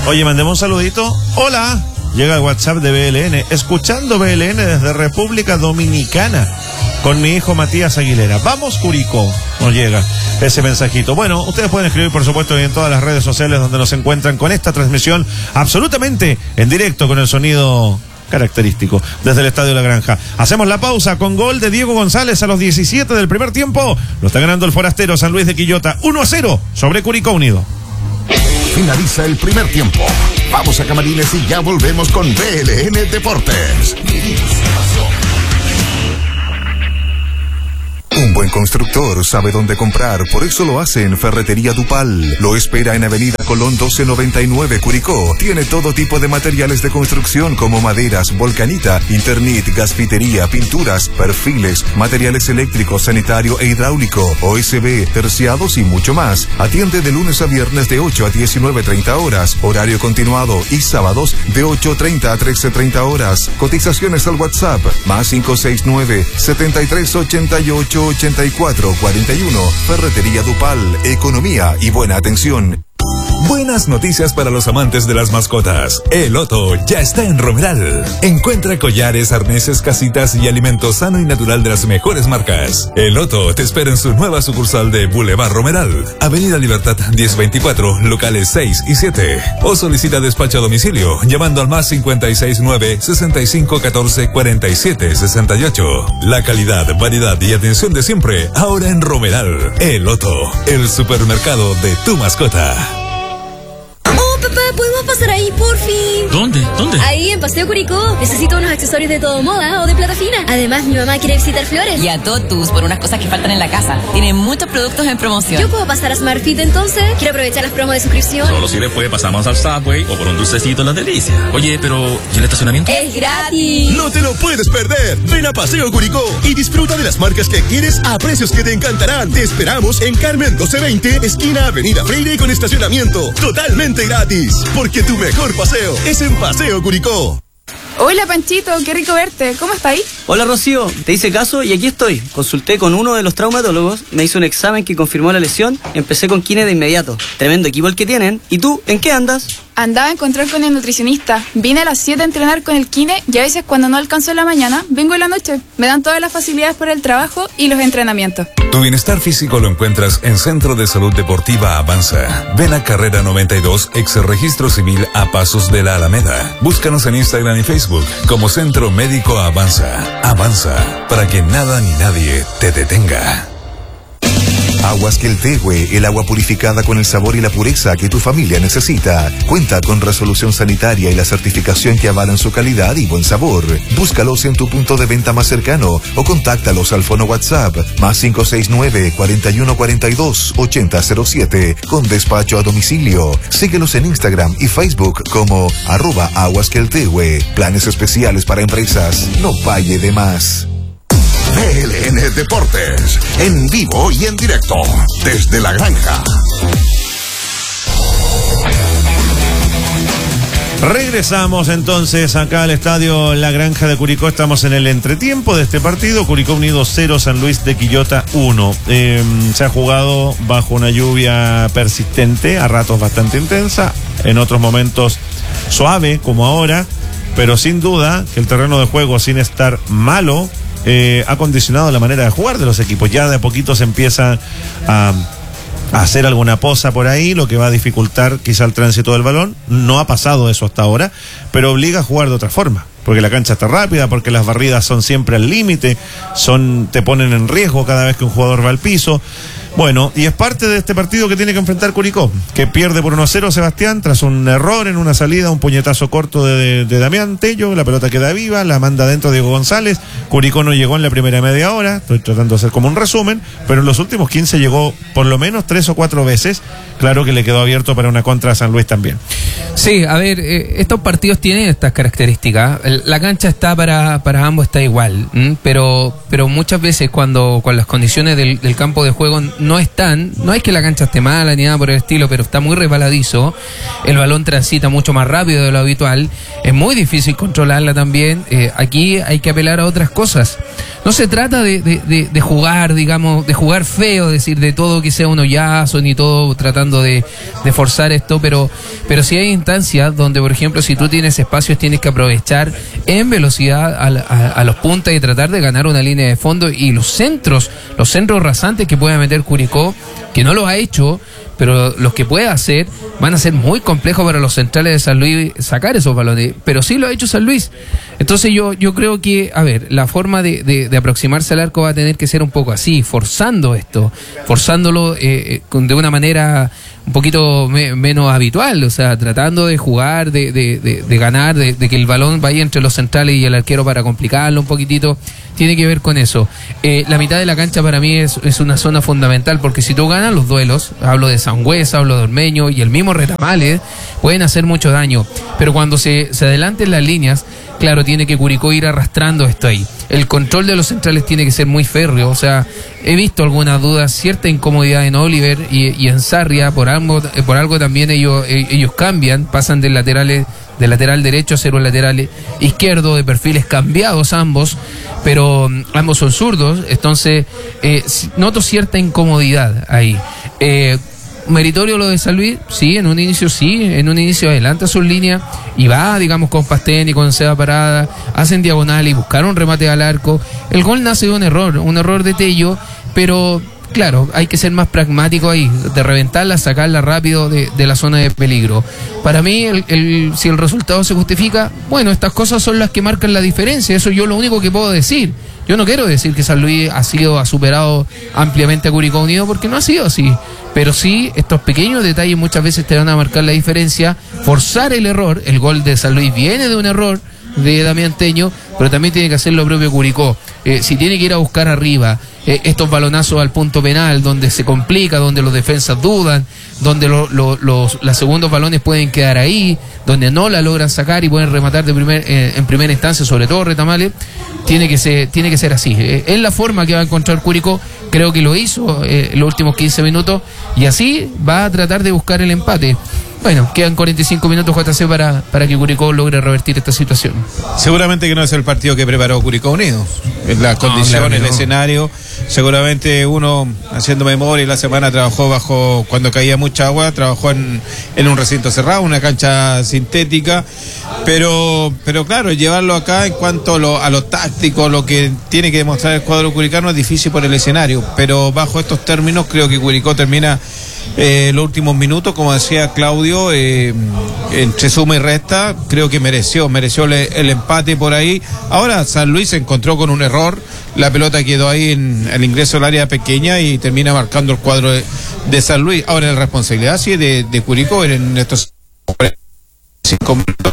Oye, mandemos un saludito. Hola. Llega el WhatsApp de B L N. Escuchando B L N desde República Dominicana. Con mi hijo Matías Aguilera. Vamos, Curicó. Nos llega ese mensajito. Bueno, ustedes pueden escribir, por supuesto, en todas las redes sociales donde nos encuentran con esta transmisión absolutamente en directo con el sonido característico desde el Estadio La Granja. Hacemos la pausa con gol de Diego González a los diecisiete del primer tiempo. Lo está ganando el forastero San Luis de Quillota uno a cero sobre Curicó Unido. Finaliza el primer tiempo. Vamos a Camarines y ya volvemos con B L N Deportes. Un buen constructor sabe dónde comprar, por eso lo hace en Ferretería Dupal. Lo espera en Avenida Colón doce noventa y nueve, Curicó. Tiene todo tipo de materiales de construcción como maderas, volcanita, Internet, gasfitería, pinturas, perfiles, materiales eléctricos, sanitario e hidráulico, O S B, terciados y mucho más. Atiende de lunes a viernes de ocho a diecinueve treinta horas, horario continuado, y sábados de ocho treinta a trece treinta horas. Cotizaciones al WhatsApp, más cinco seis nueve, setenta y tres ochenta y ocho ochenta y cuatro cuarenta y uno. Ferretería Dupal, economía y buena atención. Buenas noticias para los amantes de las mascotas. El Otto ya está en Romeral. Encuentra collares, arneses, casitas y alimento sano y natural de las mejores marcas. El Otto te espera en su nueva sucursal de Boulevard Romeral, Avenida Libertad diez veinticuatro, locales seis y siete. O solicita despacho a domicilio llamando al más cincuenta y seis nueve, sesenta y cinco catorce, cuarenta y siete sesenta y ocho. La calidad, variedad y atención de siempre, ahora en Romeral. El Otto, el supermercado de tu mascota. Papá, ¿podemos pasar ahí, por fin? ¿Dónde? ¿Dónde? Ahí, en Paseo Curicó. Necesito unos accesorios de todo moda o de plata fina. Además, mi mamá quiere visitar Flores. Y a Totus por unas cosas que faltan en la casa. Tiene muchos productos en promoción. ¿Yo puedo pasar a Smartfit entonces? Quiero aprovechar las promos de suscripción. Solo si después pasamos al Subway o por un dulcecito en la delicia. Oye, pero ¿y el estacionamiento? ¡Es gratis! No te lo puedes perder. Ven a Paseo Curicó y disfruta de las marcas que quieres a precios que te encantarán. Te esperamos en Carmen doce veinte, esquina Avenida Freire, con estacionamiento totalmente gratis. Porque tu mejor paseo es en Paseo Curicó. Hola Panchito, qué rico verte. ¿Cómo estáis? Hola Rocío, te hice caso y aquí estoy. Consulté con uno de los traumatólogos, me hizo un examen que confirmó la lesión, empecé con kine de inmediato. Tremendo equipo el que tienen. ¿Y tú, en qué andas? Andaba a encontrar con el nutricionista. Vine a las siete a entrenar con el kine y a veces cuando no alcanzo en la mañana, vengo en la noche. Me dan todas las facilidades para el trabajo y los entrenamientos. Tu bienestar físico lo encuentras en Centro de Salud Deportiva Avanza. Ven a Carrera noventa y dos, ex registro civil a pasos de la Alameda. Búscanos en Instagram y Facebook como Centro Médico Avanza. Avanza, para que nada ni nadie te detenga. Aguas Queltehue, el agua purificada con el sabor y la pureza que tu familia necesita. Cuenta con resolución sanitaria y la certificación que avalan su calidad y buen sabor. Búscalos en tu punto de venta más cercano o contáctalos al fono WhatsApp más cinco seis nueve, cuarenta y uno cuarenta y dos, ochenta cero siete con despacho a domicilio. Síguelos en Instagram y Facebook como arroba Aguas Queltehue. Planes especiales para empresas. No pague de más. B L N Deportes, en vivo y en directo, desde La Granja. Regresamos entonces acá al estadio La Granja de Curicó. Estamos en el entretiempo de este partido. Curicó Unido cero, San Luis de Quillota uno. Eh, se ha jugado bajo una lluvia persistente, a ratos bastante intensa, en otros momentos suave, como ahora, pero sin duda que el terreno de juego, sin estar malo, Eh, ha condicionado la manera de jugar de los equipos. Ya de a poquito se empieza a, a hacer alguna poza por ahí, lo que va a dificultar quizá el tránsito del balón. No ha pasado eso hasta ahora, pero obliga a jugar de otra forma, porque la cancha está rápida, porque las barridas son siempre al límite, son te ponen en riesgo cada vez que un jugador va al piso. Bueno, y es parte de este partido que tiene que enfrentar Curicó, que pierde por uno a cero Sebastián tras un error en una salida, un puñetazo corto de, de, de Damián Tello. La pelota queda viva, la manda adentro Diego González. Curicó no llegó en la primera media hora, estoy tratando de hacer como un resumen, pero en los últimos quince llegó por lo menos tres o cuatro veces. Claro que le quedó abierto para una contra a San Luis también. Sí, a ver, eh, estos partidos tienen estas características. La cancha está para, para ambos, está igual, ¿m? pero pero muchas veces cuando con las condiciones del, del campo de juego no están, no es que la cancha esté mala ni nada por el estilo, pero está muy resbaladizo, el balón transita mucho más rápido de lo habitual, es muy difícil controlarla también. Eh, aquí hay que apelar a otras cosas. no se trata de, de, de, de jugar, digamos, de jugar feo, decir, de todo que sea un hoyazo, ni todo tratando de, de forzar esto, pero, pero sí hay instancias donde, por ejemplo, si tú tienes espacios, tienes que aprovechar en velocidad a, a, a los puntas y tratar de ganar una línea de fondo, y los centros, los centros rasantes que pueda meter Curicó, que no lo ha hecho, pero los que pueda hacer van a ser muy complejos para los centrales de San Luis sacar esos balones, pero sí lo ha hecho San Luis. Entonces yo yo creo que, a ver, la forma de, de, de aproximarse al arco va a tener que ser un poco así, forzando esto, forzándolo eh, de una manera un poquito me, menos habitual, o sea, tratando de jugar, de, de, de, de ganar, de, de que el balón vaya entre los centrales y el arquero para complicarlo un poquitito, tiene que ver con eso. Eh, la mitad de la cancha para mí es, es una zona fundamental, porque si tú ganas los duelos, hablo de Sangüesa, hablo de Ormeño y el mismo Retamales, pueden hacer mucho daño, pero cuando se, se adelanten las líneas, claro, tiene que Curicó ir arrastrando esto ahí. El control de los centrales tiene que ser muy férreo, o sea, he visto algunas dudas, cierta incomodidad en Oliver y, y en Sarria, por algo, por algo también ellos, ellos cambian, pasan del lateral, del lateral derecho a ser un lateral izquierdo, de perfiles cambiados ambos, pero um, ambos son zurdos, entonces eh, noto cierta incomodidad ahí. Eh, meritorio lo de San Luis, sí, en un inicio sí, en un inicio adelanta sus líneas y va, digamos, con Pastén y con Seba Parada, hacen diagonal y buscaron un remate al arco. El gol nace de un error, un error de Tello, pero claro, hay que ser más pragmático ahí, de reventarla, sacarla rápido de, de la zona de peligro. Para mí, el, el, si el resultado se justifica, bueno, estas cosas son las que marcan la diferencia, eso yo lo único que puedo decir. Yo no quiero decir que San Luis ha sido, ha superado ampliamente a Curicó Unido, porque no ha sido así. Pero sí, estos pequeños detalles muchas veces te van a marcar la diferencia, forzar el error. El gol de San Luis viene de un error de Damián Teño, pero también tiene que hacer lo propio Curicó. Eh, si tiene que ir a buscar arriba eh, estos balonazos al punto penal, donde se complica, donde los defensas dudan, donde lo, lo, los, los segundos balones pueden quedar ahí, donde no la logran sacar y pueden rematar de primer, eh, en primera instancia, sobre todo Retamales, tiene que ser, tiene que ser así. Eh, es la forma que va a encontrar Curicó, creo que lo hizo eh, en los últimos quince minutos, y así va a tratar de buscar el empate. Bueno, quedan cuarenta y cinco minutos J C para, para que Curicó logre revertir esta situación. Seguramente que no es el partido que preparó Curicó Unido. Las condiciones, no, claro el no. escenario. Seguramente uno, haciendo memoria, la semana trabajó bajo, cuando caía mucha agua, trabajó en, en un recinto cerrado, una cancha sintética. Pero, pero claro, llevarlo acá en cuanto a lo, a lo táctico, lo que tiene que demostrar el cuadro curicano es difícil por el escenario. Pero bajo estos términos creo que Curicó termina Eh, los últimos minutos, como decía Claudio, eh, entre suma y resta, creo que mereció, mereció le, el empate por ahí. Ahora San Luis se encontró con un error, la pelota quedó ahí en el ingreso al área pequeña y termina marcando el cuadro de, de San Luis. Ahora la responsabilidad sí de, de Curicó en estos cinco minutos,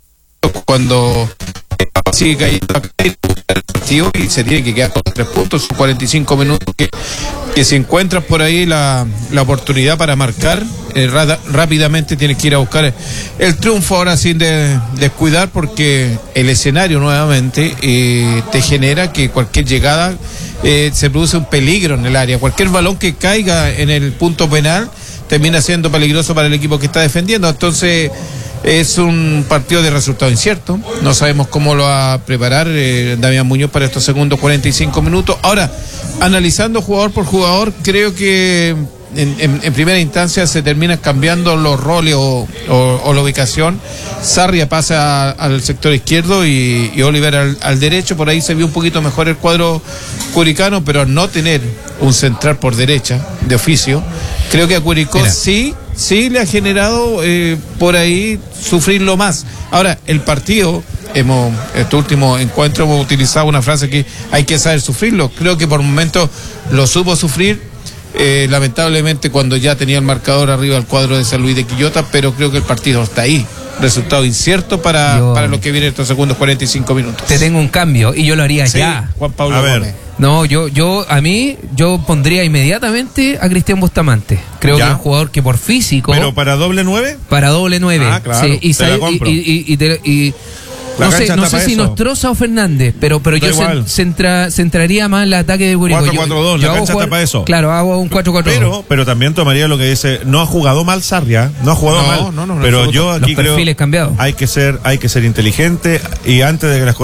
cuando sigue cayendo el partido y se tiene que quedar con tres puntos, cuarenta y cinco minutos que, que si encuentras por ahí la, la oportunidad para marcar, eh, rada, rápidamente tienes que ir a buscar el, el triunfo ahora sin de, descuidar, porque el escenario nuevamente eh, te genera que cualquier llegada eh, se produce un peligro en el área, cualquier balón que caiga en el punto penal termina siendo peligroso para el equipo que está defendiendo. Entonces es un partido de resultado incierto, no sabemos cómo lo va a preparar eh, Damián Muñoz para estos segundos cuarenta y cinco minutos. Ahora, analizando jugador por jugador, creo que en, en, en primera instancia se terminan cambiando los roles o, o, o la ubicación. Sarria pasa a, al sector izquierdo y, y Oliver al, al derecho. Por ahí se vio un poquito mejor el cuadro curicano, pero al no tener un central por derecha de oficio, creo que a Curicó Mira. sí sí le ha generado eh, por ahí sufrirlo más. Ahora, el partido, hemos, este último encuentro hemos utilizado una frase que hay que saber sufrirlo. Creo que por momentos lo supo sufrir, eh, lamentablemente cuando ya tenía el marcador arriba del cuadro de San Luis de Quillota, pero creo que el partido está ahí. Resultado incierto para, yo, para lo que viene estos segundos cuarenta y cinco minutos. Te tengo un cambio y yo lo haría sí, ya. Juan Pablo a ver. Gómez. No, yo, yo, a mí, yo pondría inmediatamente a Cristian Bustamante. Creo ya. que es un jugador que por físico. ¿Pero para doble nueve? Para doble nueve. Ah, claro. Sí, y, te la compro. y, y, y, te, y La no sé, no sé si eso. Nostroza o Fernández, pero, pero yo cent, centra, centraría más el ataque de Curicó. cuatro cuatro dos, la cancha jugar, está para eso. Claro, hago un cuatro cuatro dos. Pero, pero también tomaría lo que dice, no ha jugado mal Sarria, no ha jugado no, mal. No, no, no, pero no, yo aquí los perfiles creo cambiados. Hay que ser, hay que ser inteligente y antes de que las cosas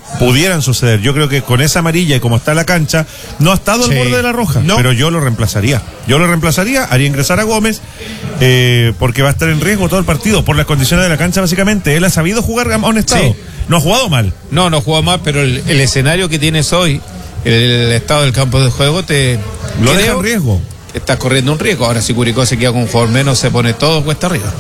pudieran suceder. Yo creo que con esa amarilla y como está la cancha, no ha estado Sí. al borde de la roja, No. pero yo lo reemplazaría. Yo lo reemplazaría, haría ingresar a Gómez, eh, porque va a estar en riesgo todo el partido, por las condiciones de la cancha básicamente. Él ha sabido jugar amonestado, Sí. no ha jugado mal. No, no jugó mal, pero el, el escenario que tienes hoy, el, el estado del campo de juego, te Lo creo deja en riesgo. que estás corriendo un riesgo. Ahora si Curicó se queda con un jugador menos, se pone todo cuesta arriba.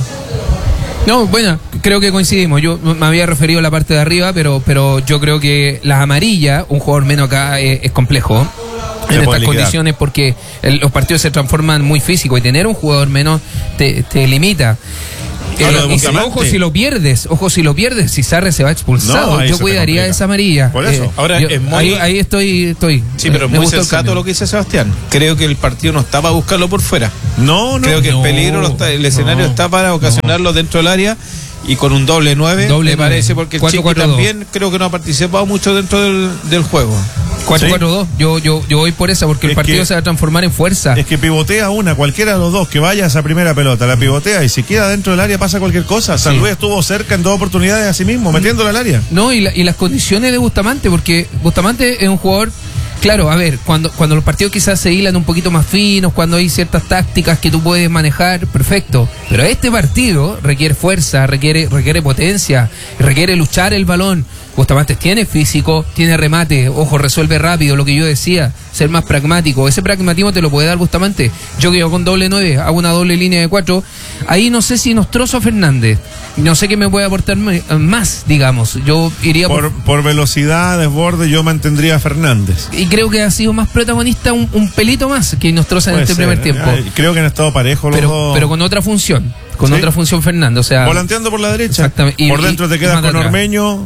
No, bueno, creo que coincidimos. Yo me había referido a la parte de arriba, pero pero yo creo que las amarillas, un jugador menos acá es, es complejo Se en puede estas liquidar. condiciones porque el- los partidos se transforman muy físicos y tener un jugador menos te, te limita. Ah, Eh, lo de y si- Bustamante. ojo si lo pierdes, ojo si lo pierdes, si Sarre se va expulsado, No, ahí yo se te cuidaría complica. esa amarilla. Por eso. Ahora, yo- es muy- ahí, ahí estoy, estoy. Sí, pero eh, es me muy gustó el sensato cambio. lo que dice Sebastián. Creo que el partido no está para buscarlo por fuera. No, no. Creo que no, el peligro, lo está- el escenario no, está para ocasionarlo dentro del área y con un doble nueve, Doble me nueve. parece, porque el cuatro Chiqui cuatro dos. también creo que no ha participado mucho dentro del, del juego. cuatro Sí. cuatro dos. Yo, yo, yo voy por esa porque el Es partido que- se va a transformar en fuerza. Es que pivotea una, cualquiera de los dos que vaya a esa primera pelota, la pivotea y si queda dentro del área pasa cualquier cosa. San Sí. Luis estuvo cerca en dos oportunidades a sí mismo, metiéndola al área. No, y, la- y las condiciones de Bustamante, porque Bustamante es un jugador, claro, a ver, cuando, cuando los partidos quizás se hilan un poquito más finos, cuando hay ciertas tácticas que tú puedes manejar, perfecto. Pero este partido requiere fuerza, requiere, requiere potencia, requiere luchar el balón. Bustamante tiene físico, tiene remate, ojo, resuelve rápido, lo que yo decía, ser más pragmático. Ese pragmatismo te lo puede dar Bustamante. Yo que yo con doble nueve, hago una doble línea de cuatro. Ahí no sé si Nostrozo Fernández. No sé qué me puede aportar me- más, digamos. Yo iría por, Por, por velocidad, desborde, yo mantendría a Fernández. y creo que ha sido más protagonista un, un pelito más que Nostroza en Puede este ser, primer tiempo. ay, creo que han estado parejos los Pero, dos. pero con otra función, con Sí. otra función Fernando. O sea, Volanteando por la derecha. Exactamente. Y- por dentro y- te y quedas más de con atrás. Ormeño,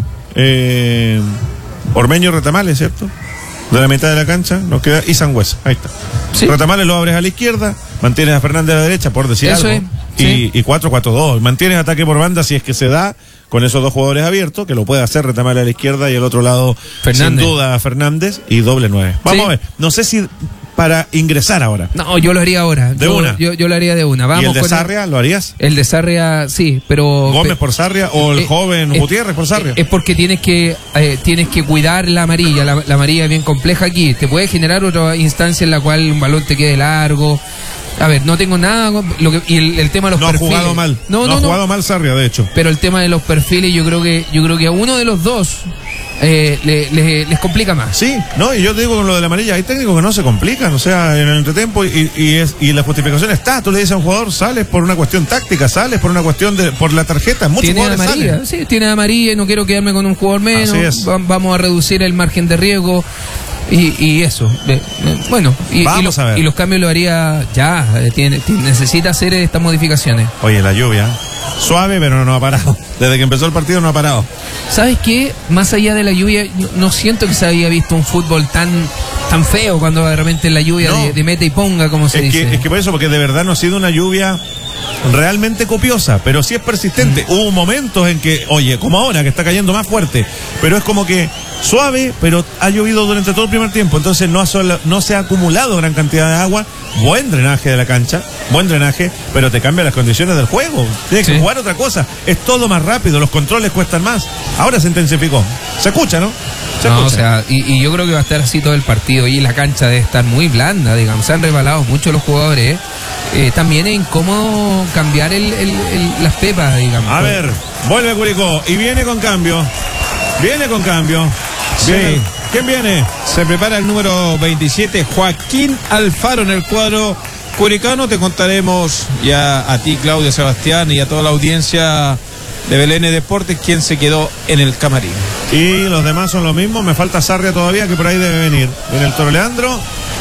eh, Ormeño Retamales, ¿cierto? De la mitad de la cancha nos queda y Sangüesa. Ahí está. Sí. Retamales lo abres a la izquierda, mantienes a Fernández a la derecha, por decir Eso algo. es, sí. Y, y cuatro cuatro dos. Mantienes ataque por banda si es que se da con esos dos jugadores abiertos, que lo puede hacer Retamales a la izquierda y el otro lado, Fernández. sin duda, Fernández y doble nueve. Vamos Sí. a ver. No sé si para ingresar ahora. no, yo lo haría ahora. De yo, una. Yo, yo lo haría de una. Vamos ¿Y el de con Sarria lo harías? El de Sarria, sí, pero. ¿Gómez por Sarria o el eh, joven eh, Gutiérrez por Sarria? Es porque tienes que eh, tienes que cuidar la amarilla. La, la amarilla es bien compleja aquí. Te puede generar otra instancia en la cual un balón te quede largo. A ver, no tengo nada. con- Lo que, y el, el tema de los No ha perfiles. jugado mal. No, No, no, ha no. jugado mal Sarria, de hecho. Pero el tema de los perfiles, yo creo que yo creo que a uno de los dos eh, le- le- les complica más. Sí, no, y yo te digo con lo de la amarilla, hay técnicos que no se complican, o sea, en el entretiempo y, y, es, y la justificación está, tú le dices a un jugador, sales por una cuestión táctica, sales por una cuestión de, por la tarjeta, muchos Tiene jugadores amarilla, salen. sí, tiene amarilla y no quiero quedarme con un jugador menos. Así es. Va- vamos a reducir el margen de riesgo y, y eso. Eh, eh, Bueno, y, y Vamos lo- a ver. y los cambios lo haría ya. eh, tiene, tiene- necesita hacer estas modificaciones. Oye, la lluvia, suave, pero no ha parado. Desde que empezó el partido no ha parado. ¿Sabes qué? Más allá de la lluvia, no, no siento que se había visto un fútbol tan tan feo cuando de repente la lluvia No. de, de mete y ponga, como se Es dice. que, es que por eso, porque de verdad no ha sido una lluvia realmente copiosa, pero sí es persistente. Hubo momentos en que, oye, como ahora, que está cayendo más fuerte, pero es como que suave, pero ha llovido durante todo el primer tiempo, entonces no, ha sola- no se ha acumulado gran cantidad de agua. Buen drenaje de la cancha, buen drenaje, pero te cambia las condiciones del juego. Tienes que Sí. jugar otra cosa. Es todo más rápido, los controles cuestan más. Ahora se intensificó. Se escucha, ¿no? Se No, o escucha. sea, y, y yo creo que va a estar así todo el partido y la cancha debe estar muy blanda, digamos. Se han rebalado mucho los jugadores. Eh, también en cómo cambiar el, el- el- las pepas, digamos. A ver, vuelve Curicó y viene con cambio. Viene con cambio. Sí. Viene. ¿Quién viene? Se prepara el número veintisiete, Joaquín Alfaro, en el cuadro curicano. Te contaremos ya a ti, Claudio, Sebastián, y a toda la audiencia de Belén Deportes quién se quedó en el camarín. Y los demás son los mismos. Me falta Sarria todavía, que por ahí debe venir. Viene el Toro Leandro.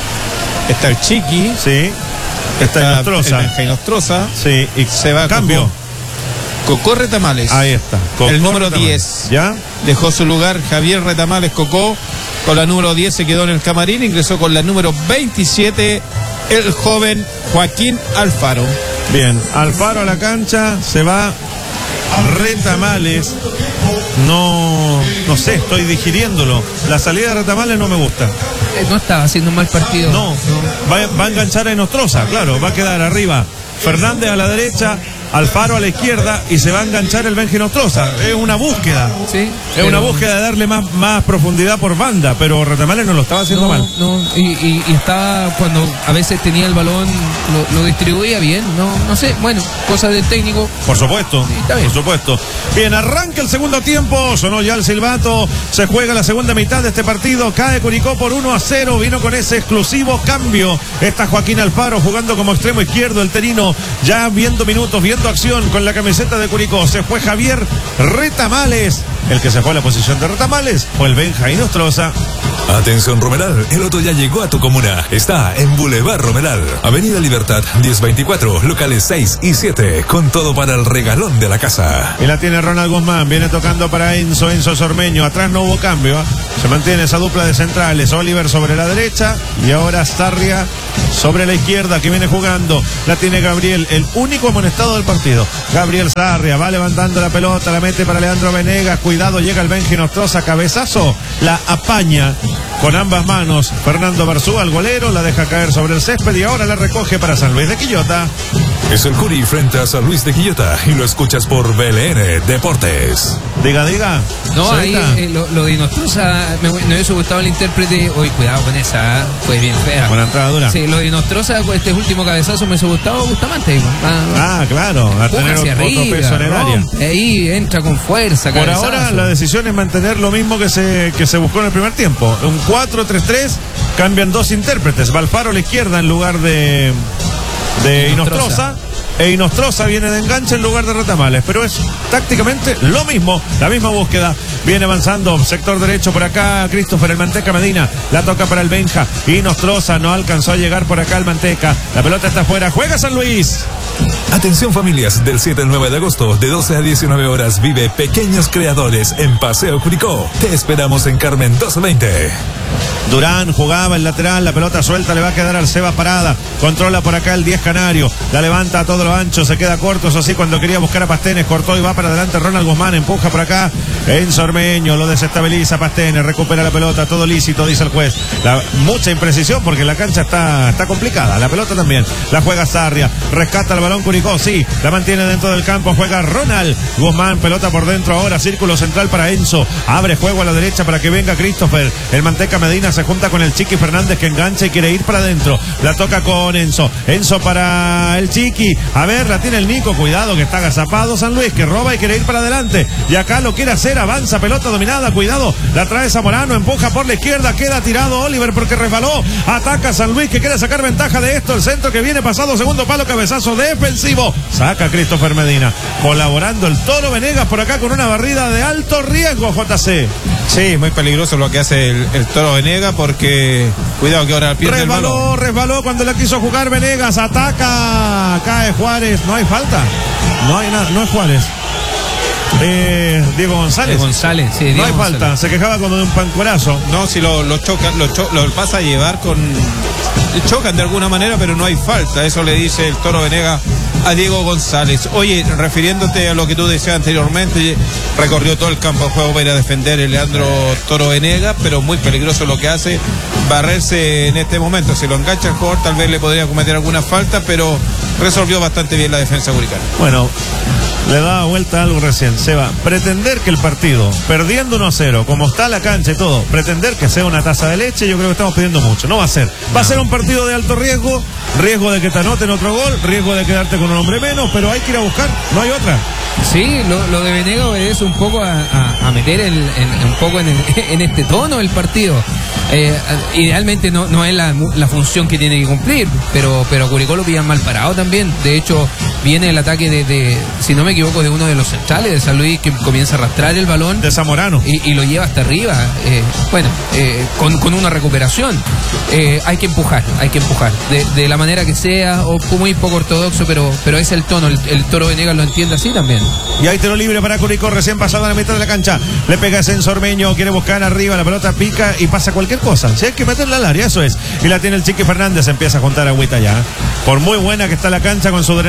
Está el Chiqui, Sí. Está el Nostroza. el Benjamín Nostroza, Sí. Y se va cambio. Cocó Retamales. Ahí está. Cocó el número Retamales. diez. ¿Ya? Dejó su lugar Javier Retamales Cocó. Con la número diez se quedó en el camarín. Ingresó con la número veintisiete el joven Joaquín Alfaro. Bien. Alfaro a la cancha. Se va Retamales. No, no sé, estoy digiriéndolo. La salida de Retamales no me gusta. Eh, no estaba haciendo un mal partido. No, va, va a enganchar a Nostroza, claro, va a quedar arriba Fernández a la derecha, Alfaro a la izquierda y se va a enganchar el Benji Nostroza. Es una búsqueda. Sí, es pero... una búsqueda de darle más, más profundidad por banda, pero Retamales no lo estaba haciendo no, mal. No, y, y, y estaba cuando a veces tenía el balón, lo, lo distribuía bien. No, no sé, bueno, cosas del técnico. Por supuesto, sí, está bien. por supuesto. Bien, arranca el segundo tiempo, sonó ya el silbato, se juega la segunda mitad de este partido, cae Curicó por uno a cero, vino con ese exclusivo cambio. Está Joaquín Alfaro jugando como extremo izquierdo, el terino ya viendo minutos, viendo acción con la camiseta de Curicó. Se fue Javier Retamales, el que se fue a la posición de Retamales fue el Benjamín Nostroza. Atención Romeral, el Otto ya llegó a tu comuna. Está en Boulevard Romeral, Avenida Libertad diez veinticuatro, locales seis y siete, con todo para el regalón de la casa. Y la tiene Ronald Guzmán, viene tocando para Enzo, Enzo Sormeño, atrás no hubo cambio, ¿eh? Se mantiene esa dupla de centrales, Oliver sobre la derecha y ahora Sarria sobre la izquierda, que viene jugando, la tiene Gabriel, el único amonestado del partido. Gabriel Sarria va levantando la pelota, la mete para Leandro Venegas, cuidado, llega el Benji Nostroza, cabezazo, la apaña con ambas manos Fernando Barzúa, el golero, la deja caer sobre el césped y ahora la recoge para San Luis de Quillota. Es el Curi frente a San Luis de Quillota y lo escuchas por B L N Deportes. Diga, diga. No, ahí eh, lo, lo de Nostroza, me, me hubiese gustado el intérprete. Uy, cuidado con esa, fue bien fea. Buena entrada dura. Sí, lo de Nostroza, este último cabezazo me hubiese gustado Bustamante. Ah, ah, claro, a tener otro arriba, peso en el área. Ahí entra con fuerza. Por cabezazo. ahora la decisión es mantener lo mismo que se, que se buscó en el primer tiempo. Un cuatro tres tres, cambian dos intérpretes. Valfaro a la izquierda en lugar de, de Inostroza. E Inostroza viene de enganche en lugar de Retamales, pero es tácticamente lo mismo, la misma búsqueda. Viene avanzando, sector derecho por acá, Christopher el Manteca Medina, la toca para el Benja, Inostroza no alcanzó a llegar por acá el Manteca, la pelota está afuera, juega San Luis. Atención familias, del siete al nueve de agosto, de doce a diecinueve horas, vive Pequeños Creadores en Paseo Curicó. Te esperamos en Carmen doce veinte. Durán jugaba el lateral, la pelota suelta, le va a quedar al Seba Parada, controla por acá el diez Canario, la levanta a todo lo ancho, se queda corto, eso sí, cuando quería buscar a Pastenes, cortó y va para adelante Ronald Guzmán, empuja por acá en Sormeño, lo desestabiliza Pastenes, recupera la pelota, todo lícito, dice el juez. La, mucha imprecisión porque la cancha está, está complicada, la pelota también, la juega Sarria, rescata el balón Curicó, sí, la mantiene dentro del campo, juega Ronald Guzmán, pelota por dentro ahora, círculo central para Enzo, abre juego a la derecha para que venga Christopher, el Manteca Medina se junta con el Chiqui Fernández que engancha y quiere ir para adentro, la toca con Enzo, Enzo para el Chiqui, a ver, la tiene el Nico, cuidado que está agazapado San Luis, que roba y quiere ir para adelante, y acá lo quiere hacer, avanza, pelota dominada, cuidado, la trae Zamorano, empuja por la izquierda, queda tirado Oliver porque resbaló, ataca San Luis que quiere sacar ventaja de esto, el centro que viene pasado, segundo palo, cabezazo defensivo, saca Christopher Medina, colaborando el Toro Venegas por acá con una barrida de alto riesgo, J C. Sí, muy peligroso lo que hace el, el Toro Venegas porque, cuidado que ahora pierde resbaló, el balón. resbaló cuando la quiso jugar Venegas, ataca, cae Juárez, no hay falta, no hay nada, no es Juárez. Eh, Diego González. Diego González, sí, Diego no hay González. falta, se quejaba como de un pancorazo. No, si lo, lo chocan, lo, cho, lo pasa a llevar con... Chocan de alguna manera, pero no hay falta. Eso le dice el Toro Venegas a Diego González. Oye, refiriéndote a lo que tú decías anteriormente, recorrió todo el campo de juego para ir a defender el Leandro Toro Venegas, pero muy peligroso lo que hace, barrerse en este momento. Si lo engancha el jugador, tal vez le podría cometer alguna falta, pero resolvió bastante bien la defensa curicana. Bueno, le daba vuelta algo recién, Seba. Pretender que el partido, perdiendo uno a cero, como está la cancha y todo, pretender que sea una taza de leche, yo creo que estamos pidiendo mucho. No va a ser. Va a ser un partido de alto riesgo, riesgo de que te anoten otro gol, riesgo de quedarte con un hombre menos, pero hay que ir a buscar, no hay otra. Sí, lo, lo de Venegas es un poco a, a, a meter el, en, un poco en, el, en este tono el partido. Eh, idealmente no, no es la, la función que tiene que cumplir, pero, pero Curicó lo pillan mal parado también. De hecho, viene el ataque de, de, si no me equivoco, de uno de los centrales de San Luis que comienza a arrastrar el balón. De Zamorano. Y, y lo lleva hasta arriba. Eh, bueno, eh, con, con una recuperación. Eh, hay que empujar, hay que empujar. De, de la manera que sea, o muy poco ortodoxo, pero, pero es el tono. El, el Toro Venegas lo entiende así también. Y hay tiro libre para Curicó, recién pasado a la mitad de la cancha. Le pega ese Sormeño, quiere buscar arriba, la pelota pica y pasa cualquier cosa. Si hay que meterla al área, eso es. Y la tiene el Chiqui Fernández, empieza a juntar agüita ya. Por muy buena que está la cancha con su drenaje, J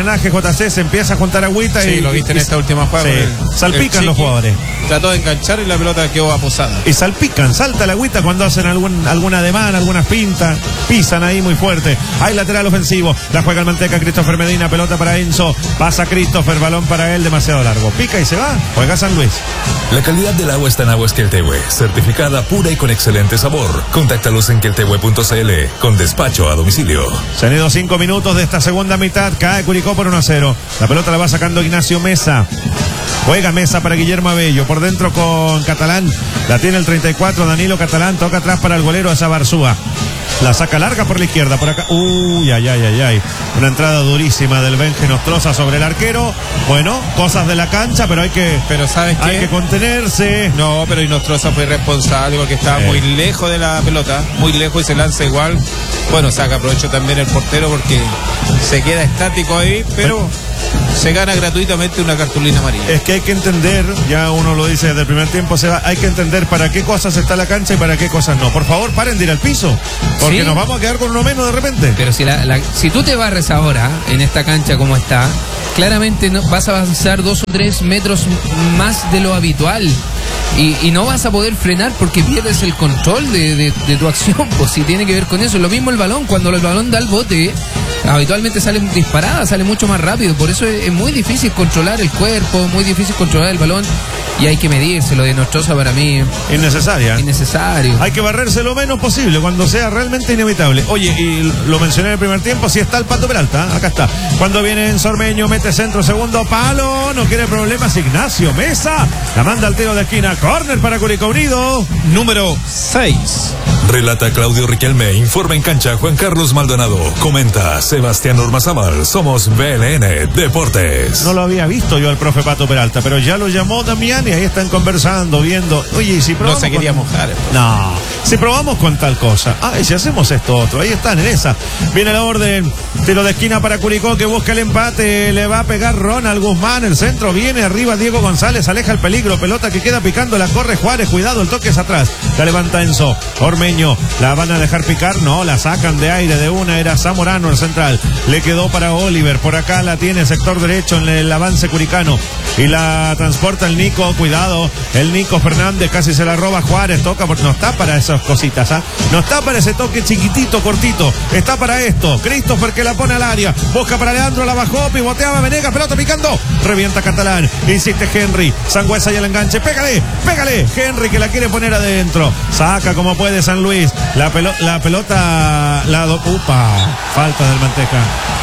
J C, se empieza a juntar agüita. Sí, y lo viste en y, esta última jugada. Sí, El, salpican el los jugadores. Trató de enganchar y la pelota quedó aposada. Y salpican, salta la agüita cuando hacen algún, alguna demanda, algunas pintas, pisan ahí muy fuerte. Hay lateral ofensivo, la juega el Manteca, Christopher Medina, pelota para Enzo, pasa Christopher, balón para él, demasiado largo, pica y se va, juega San Luis. La calidad del agua está en Aguas Queltehue, certificada pura y con excelente sabor. Contáctalos en queltehue punto c l con despacho a domicilio. Se han ido cinco minutos de esta segunda mitad, cae Curicó por uno a cero. La pelota la va sacando Ignacio Mesa. Juega Mesa para Guillermo Abello, por dentro con Catalán, la tiene el treinta y cuatro, Danilo Catalán, toca atrás para el golero a Zabarzúa. La saca larga por la izquierda, por acá. Uy, ay, ay, ay, ay. Una entrada durísima del Benje Nostroza sobre el arquero. Bueno, cosas de la cancha, pero hay que, pero ¿sabes qué? Hay que contenerse. No, pero y Nostroza fue responsable porque estaba eh. muy lejos de la pelota, muy lejos y se lanza igual. Bueno, saca provecho también el portero porque se queda estático ahí, pero bueno, se gana gratuitamente una cartulina amarilla. Es que hay que entender, ya uno lo dice desde el primer tiempo, se va, hay que entender para qué cosas está la cancha y para qué cosas no. Por favor, paren de ir al piso, porque ¿sí? Nos vamos a quedar con uno menos de repente. Pero si, la, la, si tú te barres ahora en esta cancha como está, claramente no, vas a avanzar dos o tres metros más de lo habitual. Y, y no vas a poder frenar porque pierdes el control de, de, de tu acción, pues si tiene que ver con eso. Lo mismo el balón, cuando el balón da el bote, habitualmente sale disparada, sale mucho más rápido. Por eso es, es muy difícil controlar el cuerpo, muy difícil controlar el balón. Y hay que medirse, lo de Nostroza para mí innecesaria. Innecesario. Hay que barrerse lo menos posible cuando sea realmente inevitable. Oye, y lo mencioné en el primer tiempo, si está el Pato Peralta, acá está. Cuando viene en Sormeño, mete centro, segundo palo, no quiere problemas, Ignacio Mesa, la manda al tiro de esquina, córner para Curicó Unido. Número seis. Relata Claudio Riquelme, informa en cancha Juan Carlos Maldonado, comenta Sebastián Ormazábal, somos B L N Deportes. No lo había visto yo al profe Pato Peralta, pero ya lo llamó Damián y ahí están conversando, viendo. Oye, ¿y si probamos? No se quería con... mojar. No, si probamos con tal cosa. Ah, y si hacemos esto otro, ahí están en esa. Viene la orden, tiro de esquina para Curicó que busca el empate, le va a pegar Ronald Guzmán, el centro viene arriba Diego González, aleja el peligro, pelota que queda picando, la corre Juárez, cuidado, el toque es atrás, la levanta Enzo, Ormeño. La van a dejar picar, no, la sacan de aire de una, era Zamorano el central, le quedó para Oliver, por acá la tiene sector derecho en el avance curicano y la transporta el Nico, cuidado, el Nico Fernández casi se la roba Juárez, toca porque no está para esas cositas, ¿ah? ¿eh? No está para ese toque chiquitito, cortito, está para esto, Christopher que la pone al área, busca para Leandro, la bajó, pivoteaba Venegas, pelota picando, revienta Catalán, insiste Henry, Sangüesa y el enganche, pégale, pégale, Henry que la quiere poner adentro, saca como puede San Luis, la, pelo, la pelota, la do, upa, falta del Manteca,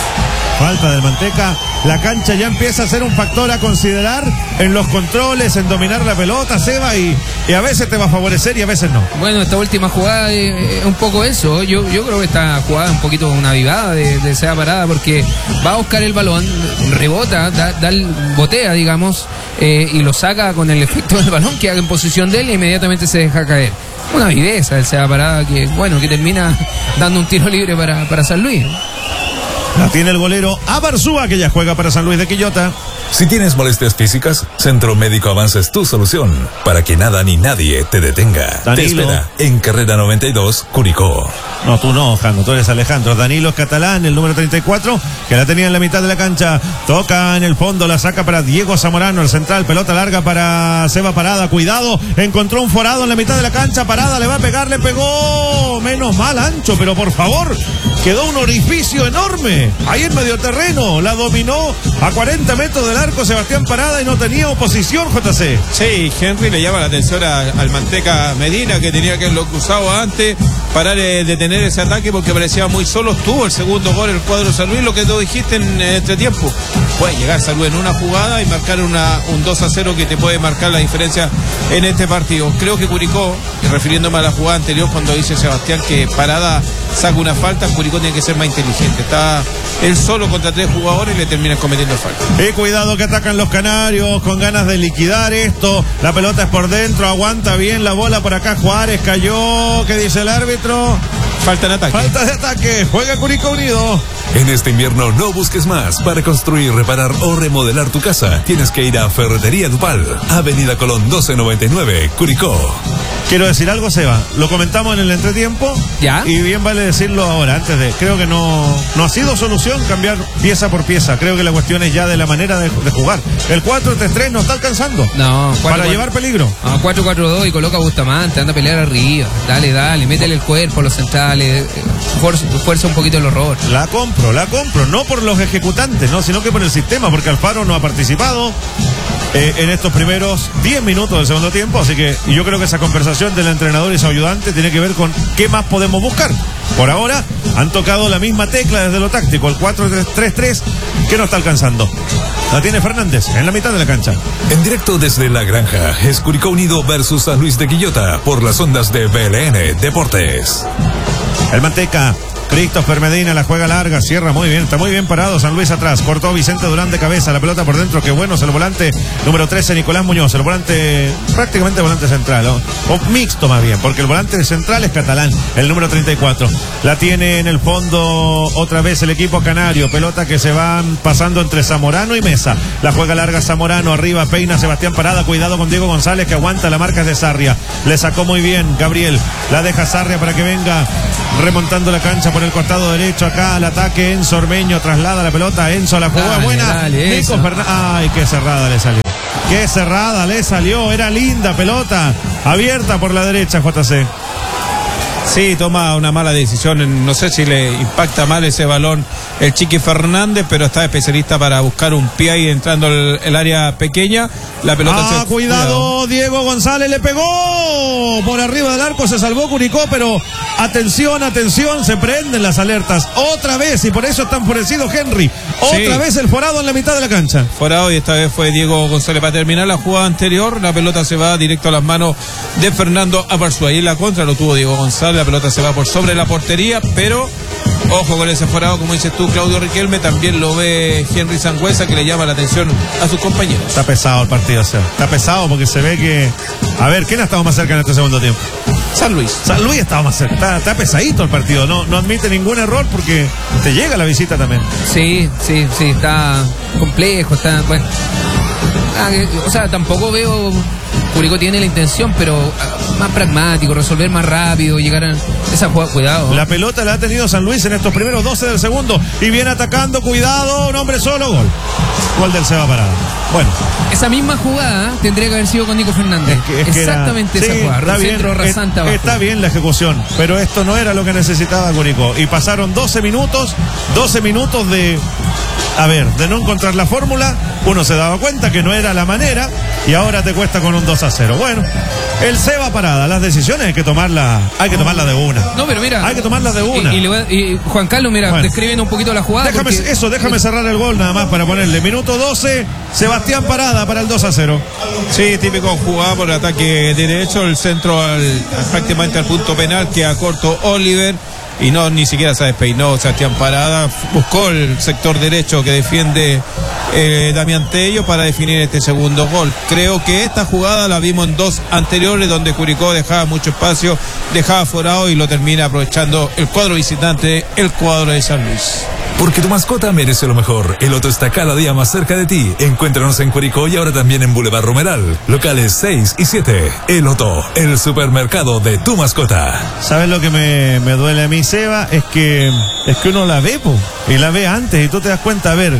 falta del Manteca, la cancha ya empieza a ser un factor a considerar en los controles, en dominar la pelota, Seba, y, y a veces te va a favorecer y a veces no. Bueno, esta última jugada es, es un poco eso, yo, yo creo que esta jugada es un poquito una avivada de, de Seba Parada porque va a buscar el balón, rebota, da, da el, botea, digamos, eh, y lo saca con el efecto del balón que haga en posición de él y inmediatamente se deja caer. Una viveza el Seba Parada que, bueno, que termina dando un tiro libre para, para San Luis. La tiene el golero Abarzúa que ya juega para San Luis de Quillota. Si tienes molestias físicas, Centro Médico Avanza es tu solución para que nada ni nadie te detenga. Danilo. Te espera en Carrera noventa y dos, Curicó. No, tú no, Jano, tú eres Alejandro. Danilo Catalán, el número treinta y cuatro, que la tenía en la mitad de la cancha. Toca en el fondo, la saca para Diego Zamorano, el central. Pelota larga para Seba Parada. Cuidado, encontró un forado en la mitad de la cancha. Parada, le va a pegar, le pegó. Menos mal, ancho, pero por favor, quedó un orificio enorme. Ahí en medio terreno, la dominó a cuarenta metros del arco Sebastián Parada y no tenía oposición, J C. Sí, Henry le llama la atención a, al Manteca Medina, que tenía que haberlo cruzado antes, parar de detener ese ataque porque parecía muy solo. Tuvo el segundo gol el cuadro San Luis, lo que tú dijiste en entretiempo. Puede llegar San Luis en una jugada y marcar una, un dos a cero que te puede marcar la diferencia en este partido. Creo que Curicó, refiriéndome a la jugada anterior, cuando dice Sebastián que Parada saca una falta, Curicó tiene que ser más inteligente. Está él solo contra tres jugadores y le termina cometiendo falta. Y cuidado que atacan los canarios con ganas de liquidar esto. La pelota es por dentro, aguanta bien la bola por acá. Juárez cayó. ¿Qué dice el árbitro? Falta de ataque. Falta de ataque. Juega Curicó Unido. En este invierno no busques más. Para construir, reparar o remodelar tu casa, tienes que ir a Ferretería Dupal, Avenida Colón doce noventa y nueve, Curicó. Quiero decir algo, Seba. Lo comentamos en el entretiempo. ¿Ya? Y bien vale decirlo ahora, antes de. Creo que no, no ha sido solución cambiar pieza por pieza. Creo que la cuestión es ya de la manera de, de jugar. El cuatro tres tres no está alcanzando. No, cuatro, para cuatro, llevar peligro. No, cuatro cuatro dos y coloca a Bustamante, anda a pelear arriba. Dale, dale, métele el cuerpo a los centrales. Fuerza, fuerza un poquito el horror. La compro, la compro. No por los ejecutantes, no, sino que por el sistema, porque Alfaro no ha participado eh, en estos primeros diez minutos del segundo tiempo. Así que yo creo que esa conversación del entrenador y su ayudante tiene que ver con qué más podemos buscar. Por ahora han tocado la misma tecla desde lo táctico, el cuatro tres tres, que no está alcanzando. La tiene Fernández en la mitad de la cancha. En directo desde La Granja, es Curicó Unido versus San Luis de Quillota por las ondas de B L N Deportes. El Manteca, Christopher Medina la juega larga, cierra muy bien, está muy bien parado San Luis atrás, cortó Vicente Durán de cabeza, la pelota por dentro, qué bueno es el volante número trece, Nicolás Muñoz, el volante, prácticamente volante central, ¿no? O mixto más bien, porque el volante central es catalán, el número treinta y cuatro, la tiene en el fondo otra vez el equipo canario, pelota que se van pasando entre Zamorano y Mesa, la juega larga Zamorano, arriba peina Sebastián Parada, cuidado con Diego González que aguanta, la marca es de Sarria, le sacó muy bien Gabriel, la deja Sarria para que venga remontando la cancha por el costado derecho, acá al ataque Enzo Ormeño, traslada la pelota, Enzo la jugó dale, buena, dale, Nico Fernández, ay, qué cerrada le salió, qué cerrada le salió, era linda pelota, abierta por la derecha J C. Sí, toma una mala decisión, no sé si le impacta mal ese balón el Chiqui Fernández, pero está especialista para buscar un pie ahí entrando el, el área pequeña, la pelota ah, se... cuidado, cuidado, Diego González le pegó por arriba del arco, se salvó Curicó, pero atención, atención, se prenden las alertas, otra vez, y por eso está enfurecido Henry, otra sí. vez el forado en la mitad de la cancha. Forado, y esta vez fue Diego González. Para terminar la jugada anterior, la pelota se va directo a las manos de Fernando Abarzúa, ahí la contra lo tuvo Diego González, la pelota se va por sobre la portería, pero ojo con ese forado, como dices tú, Claudio Riquelme, también lo ve Henry Sangüesa, que le llama la atención a sus compañeros. Está pesado el partido, Seba. Está pesado porque se ve que... A ver, ¿quién ha estado más cerca en este segundo tiempo? San Luis. San Luis estaba más cerca. Está, está pesadito el partido, no, no admite ningún error porque te llega la visita también. Sí, sí, sí, está complejo, está... Bueno. Ah, o sea, tampoco veo... Curicó tiene la intención, pero más pragmático, resolver más rápido, llegar a esa jugada, cuidado. La pelota la ha tenido San Luis en estos primeros doce del segundo y viene atacando, cuidado, un hombre solo, gol. Gol del Seba Parada. Bueno. Esa misma jugada tendría que haber sido con Nico Fernández. Es que, es Exactamente que era, esa sí, jugada. Está centro bien, rasante es, abajo. Está bien la ejecución, pero esto no era lo que necesitaba Curicó. Y pasaron doce minutos, doce minutos de... A ver, de no encontrar la fórmula, uno se daba cuenta que no era la manera y ahora te cuesta con un dos a cero. Bueno, el Seba Parada, las decisiones hay que tomarlas, hay que tomarlas de una. No, pero mira, hay que tomarlas de una. Y, y, le voy a, y Juan Carlos, mira, bueno, describen un poquito la jugada. Déjame porque... eso, déjame cerrar el gol nada más para ponerle. Minuto doce, Sebastián Parada para el dos a cero. Sí, típico jugada por el ataque derecho, el centro al, prácticamente al punto penal que a corto Oliver. Y no, ni siquiera se despeinó Sebastián Parada, buscó el sector derecho que defiende eh, Damián Tello para definir este segundo gol. Creo que esta jugada la vimos en dos anteriores donde Curicó dejaba mucho espacio, dejaba forado y lo termina aprovechando el cuadro visitante, el cuadro de San Luis. Porque tu mascota merece lo mejor. El Otto está cada día más cerca de ti. Encuéntranos en Curicó y ahora también en Boulevard Romeral. Locales seis y siete. El Otto, el supermercado de tu mascota. ¿Sabes lo que me, me duele a mí, Seba? Es que es que uno la ve, po, y la ve antes y tú te das cuenta, a ver,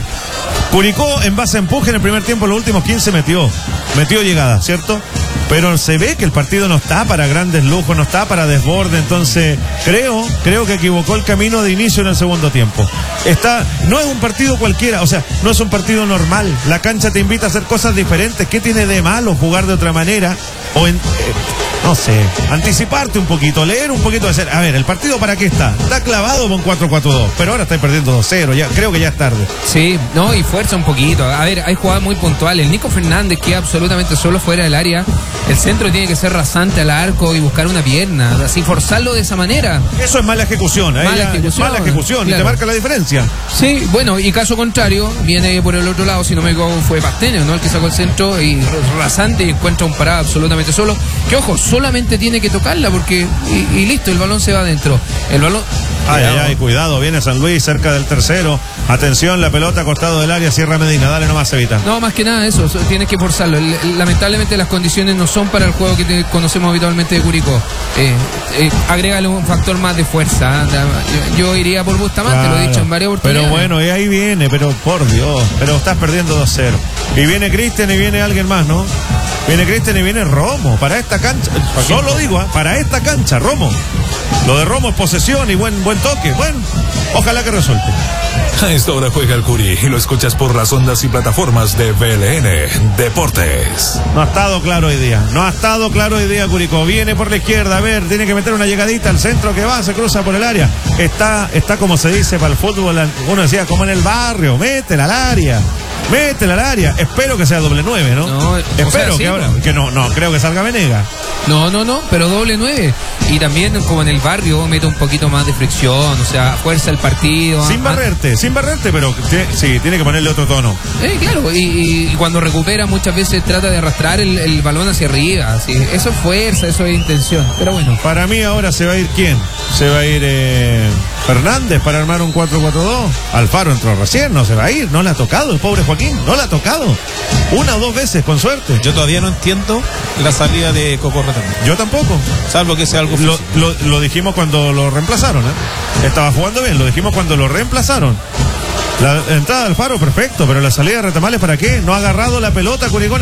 Curicó en base a empuje en el primer tiempo, en los últimos quince metió, metió llegada, ¿cierto? Pero se ve que el partido no está para grandes lujos, no está para desborde, entonces creo, creo que equivocó el camino de inicio en el segundo tiempo. Está, no es un partido cualquiera, o sea, no es un partido normal. La cancha te invita a hacer cosas diferentes. ¿Qué tiene de malo jugar de otra manera? O en, eh, no sé, anticiparte un poquito, leer un poquito, de ser, a ver, ¿el partido para qué está? Está clavado con cuatro cuatro dos, pero ahora estáis perdiendo dos cero, ya, creo que ya es tarde. Sí, no, y fuerza un poquito. A ver, hay jugadas muy puntuales. El Nico Fernández queda absolutamente solo fuera del área. El centro tiene que ser rasante al arco y buscar una pierna, así forzarlo de esa manera. Eso es mala ejecución, ¿eh? Mala ejecución, mala ejecución, claro. Y te marca la diferencia. Sí, bueno, y caso contrario, viene por el otro lado, si no me equivoco, fue Pastenio, ¿no? El que sacó el centro y rasante y encuentra un parado absolutamente solo. Que ojo, solamente tiene que tocarla porque y, y listo, el balón se va adentro. El balón. Ay, ay, ay, cuidado, viene San Luis cerca del tercero. Atención, la pelota a costado del área, Sierra Medina. Dale nomás, Evita. No, más que nada eso, tienes que forzarlo. Lamentablemente las condiciones no son para el juego que te conocemos habitualmente de Curicó. Eh, eh, agrégale un factor más de fuerza. ¿eh? Yo, yo iría por Bustamante, claro, lo he dicho en varias oportunidades. Pero bueno, y ahí viene, pero por Dios, pero estás perdiendo dos cero. Y viene Cristian y viene alguien más, ¿no? Viene Cristian y viene Romo para esta cancha. Yo lo digo, ¿eh? Para esta cancha, Romo. Lo de Romo es posesión y buen, buen toque. Bueno, ojalá que resulte. A esta hora juega el Curi y lo escuchas por las ondas y plataformas de B L N Deportes. No ha estado claro hoy día, no ha estado claro hoy día Curicó. Viene por la izquierda, a ver, tiene que meter una llegadita al centro que va, se cruza por el área. Está, está como se dice para el fútbol, uno decía, como en el barrio, métela al área. Métela al área. Espero que sea doble nueve, ¿no? no Espero o sea, que, sí, ahora, que no, no, creo que salga Venega. No, no, no, pero doble nueve. Y también, como en el barrio, mete un poquito más de fricción, o sea, fuerza el partido. Sin ah, barrerte, sin barrerte, pero t- sí, tiene que ponerle otro tono. Eh, claro, y, y cuando recupera muchas veces trata de arrastrar el, el balón hacia arriba. Así, eso es fuerza, eso es intención. Pero bueno. Para mí ahora se va a ir ¿quién? Se va a ir eh, Fernández para armar un cuatro cuatro dos. Alfaro entró recién, no se va a ir, no le ha tocado el pobre Joaquín, no le ha tocado. Una o dos veces, con suerte. Yo todavía no entiendo la salida de Cocorra también. Yo tampoco. Salvo que sea algo lo, lo, lo dijimos cuando lo reemplazaron, ¿eh? Estaba jugando bien, lo dijimos cuando lo reemplazaron. La entrada de Alfaro, perfecto, pero la salida de Retamales, ¿para qué? No ha agarrado la pelota Curicó.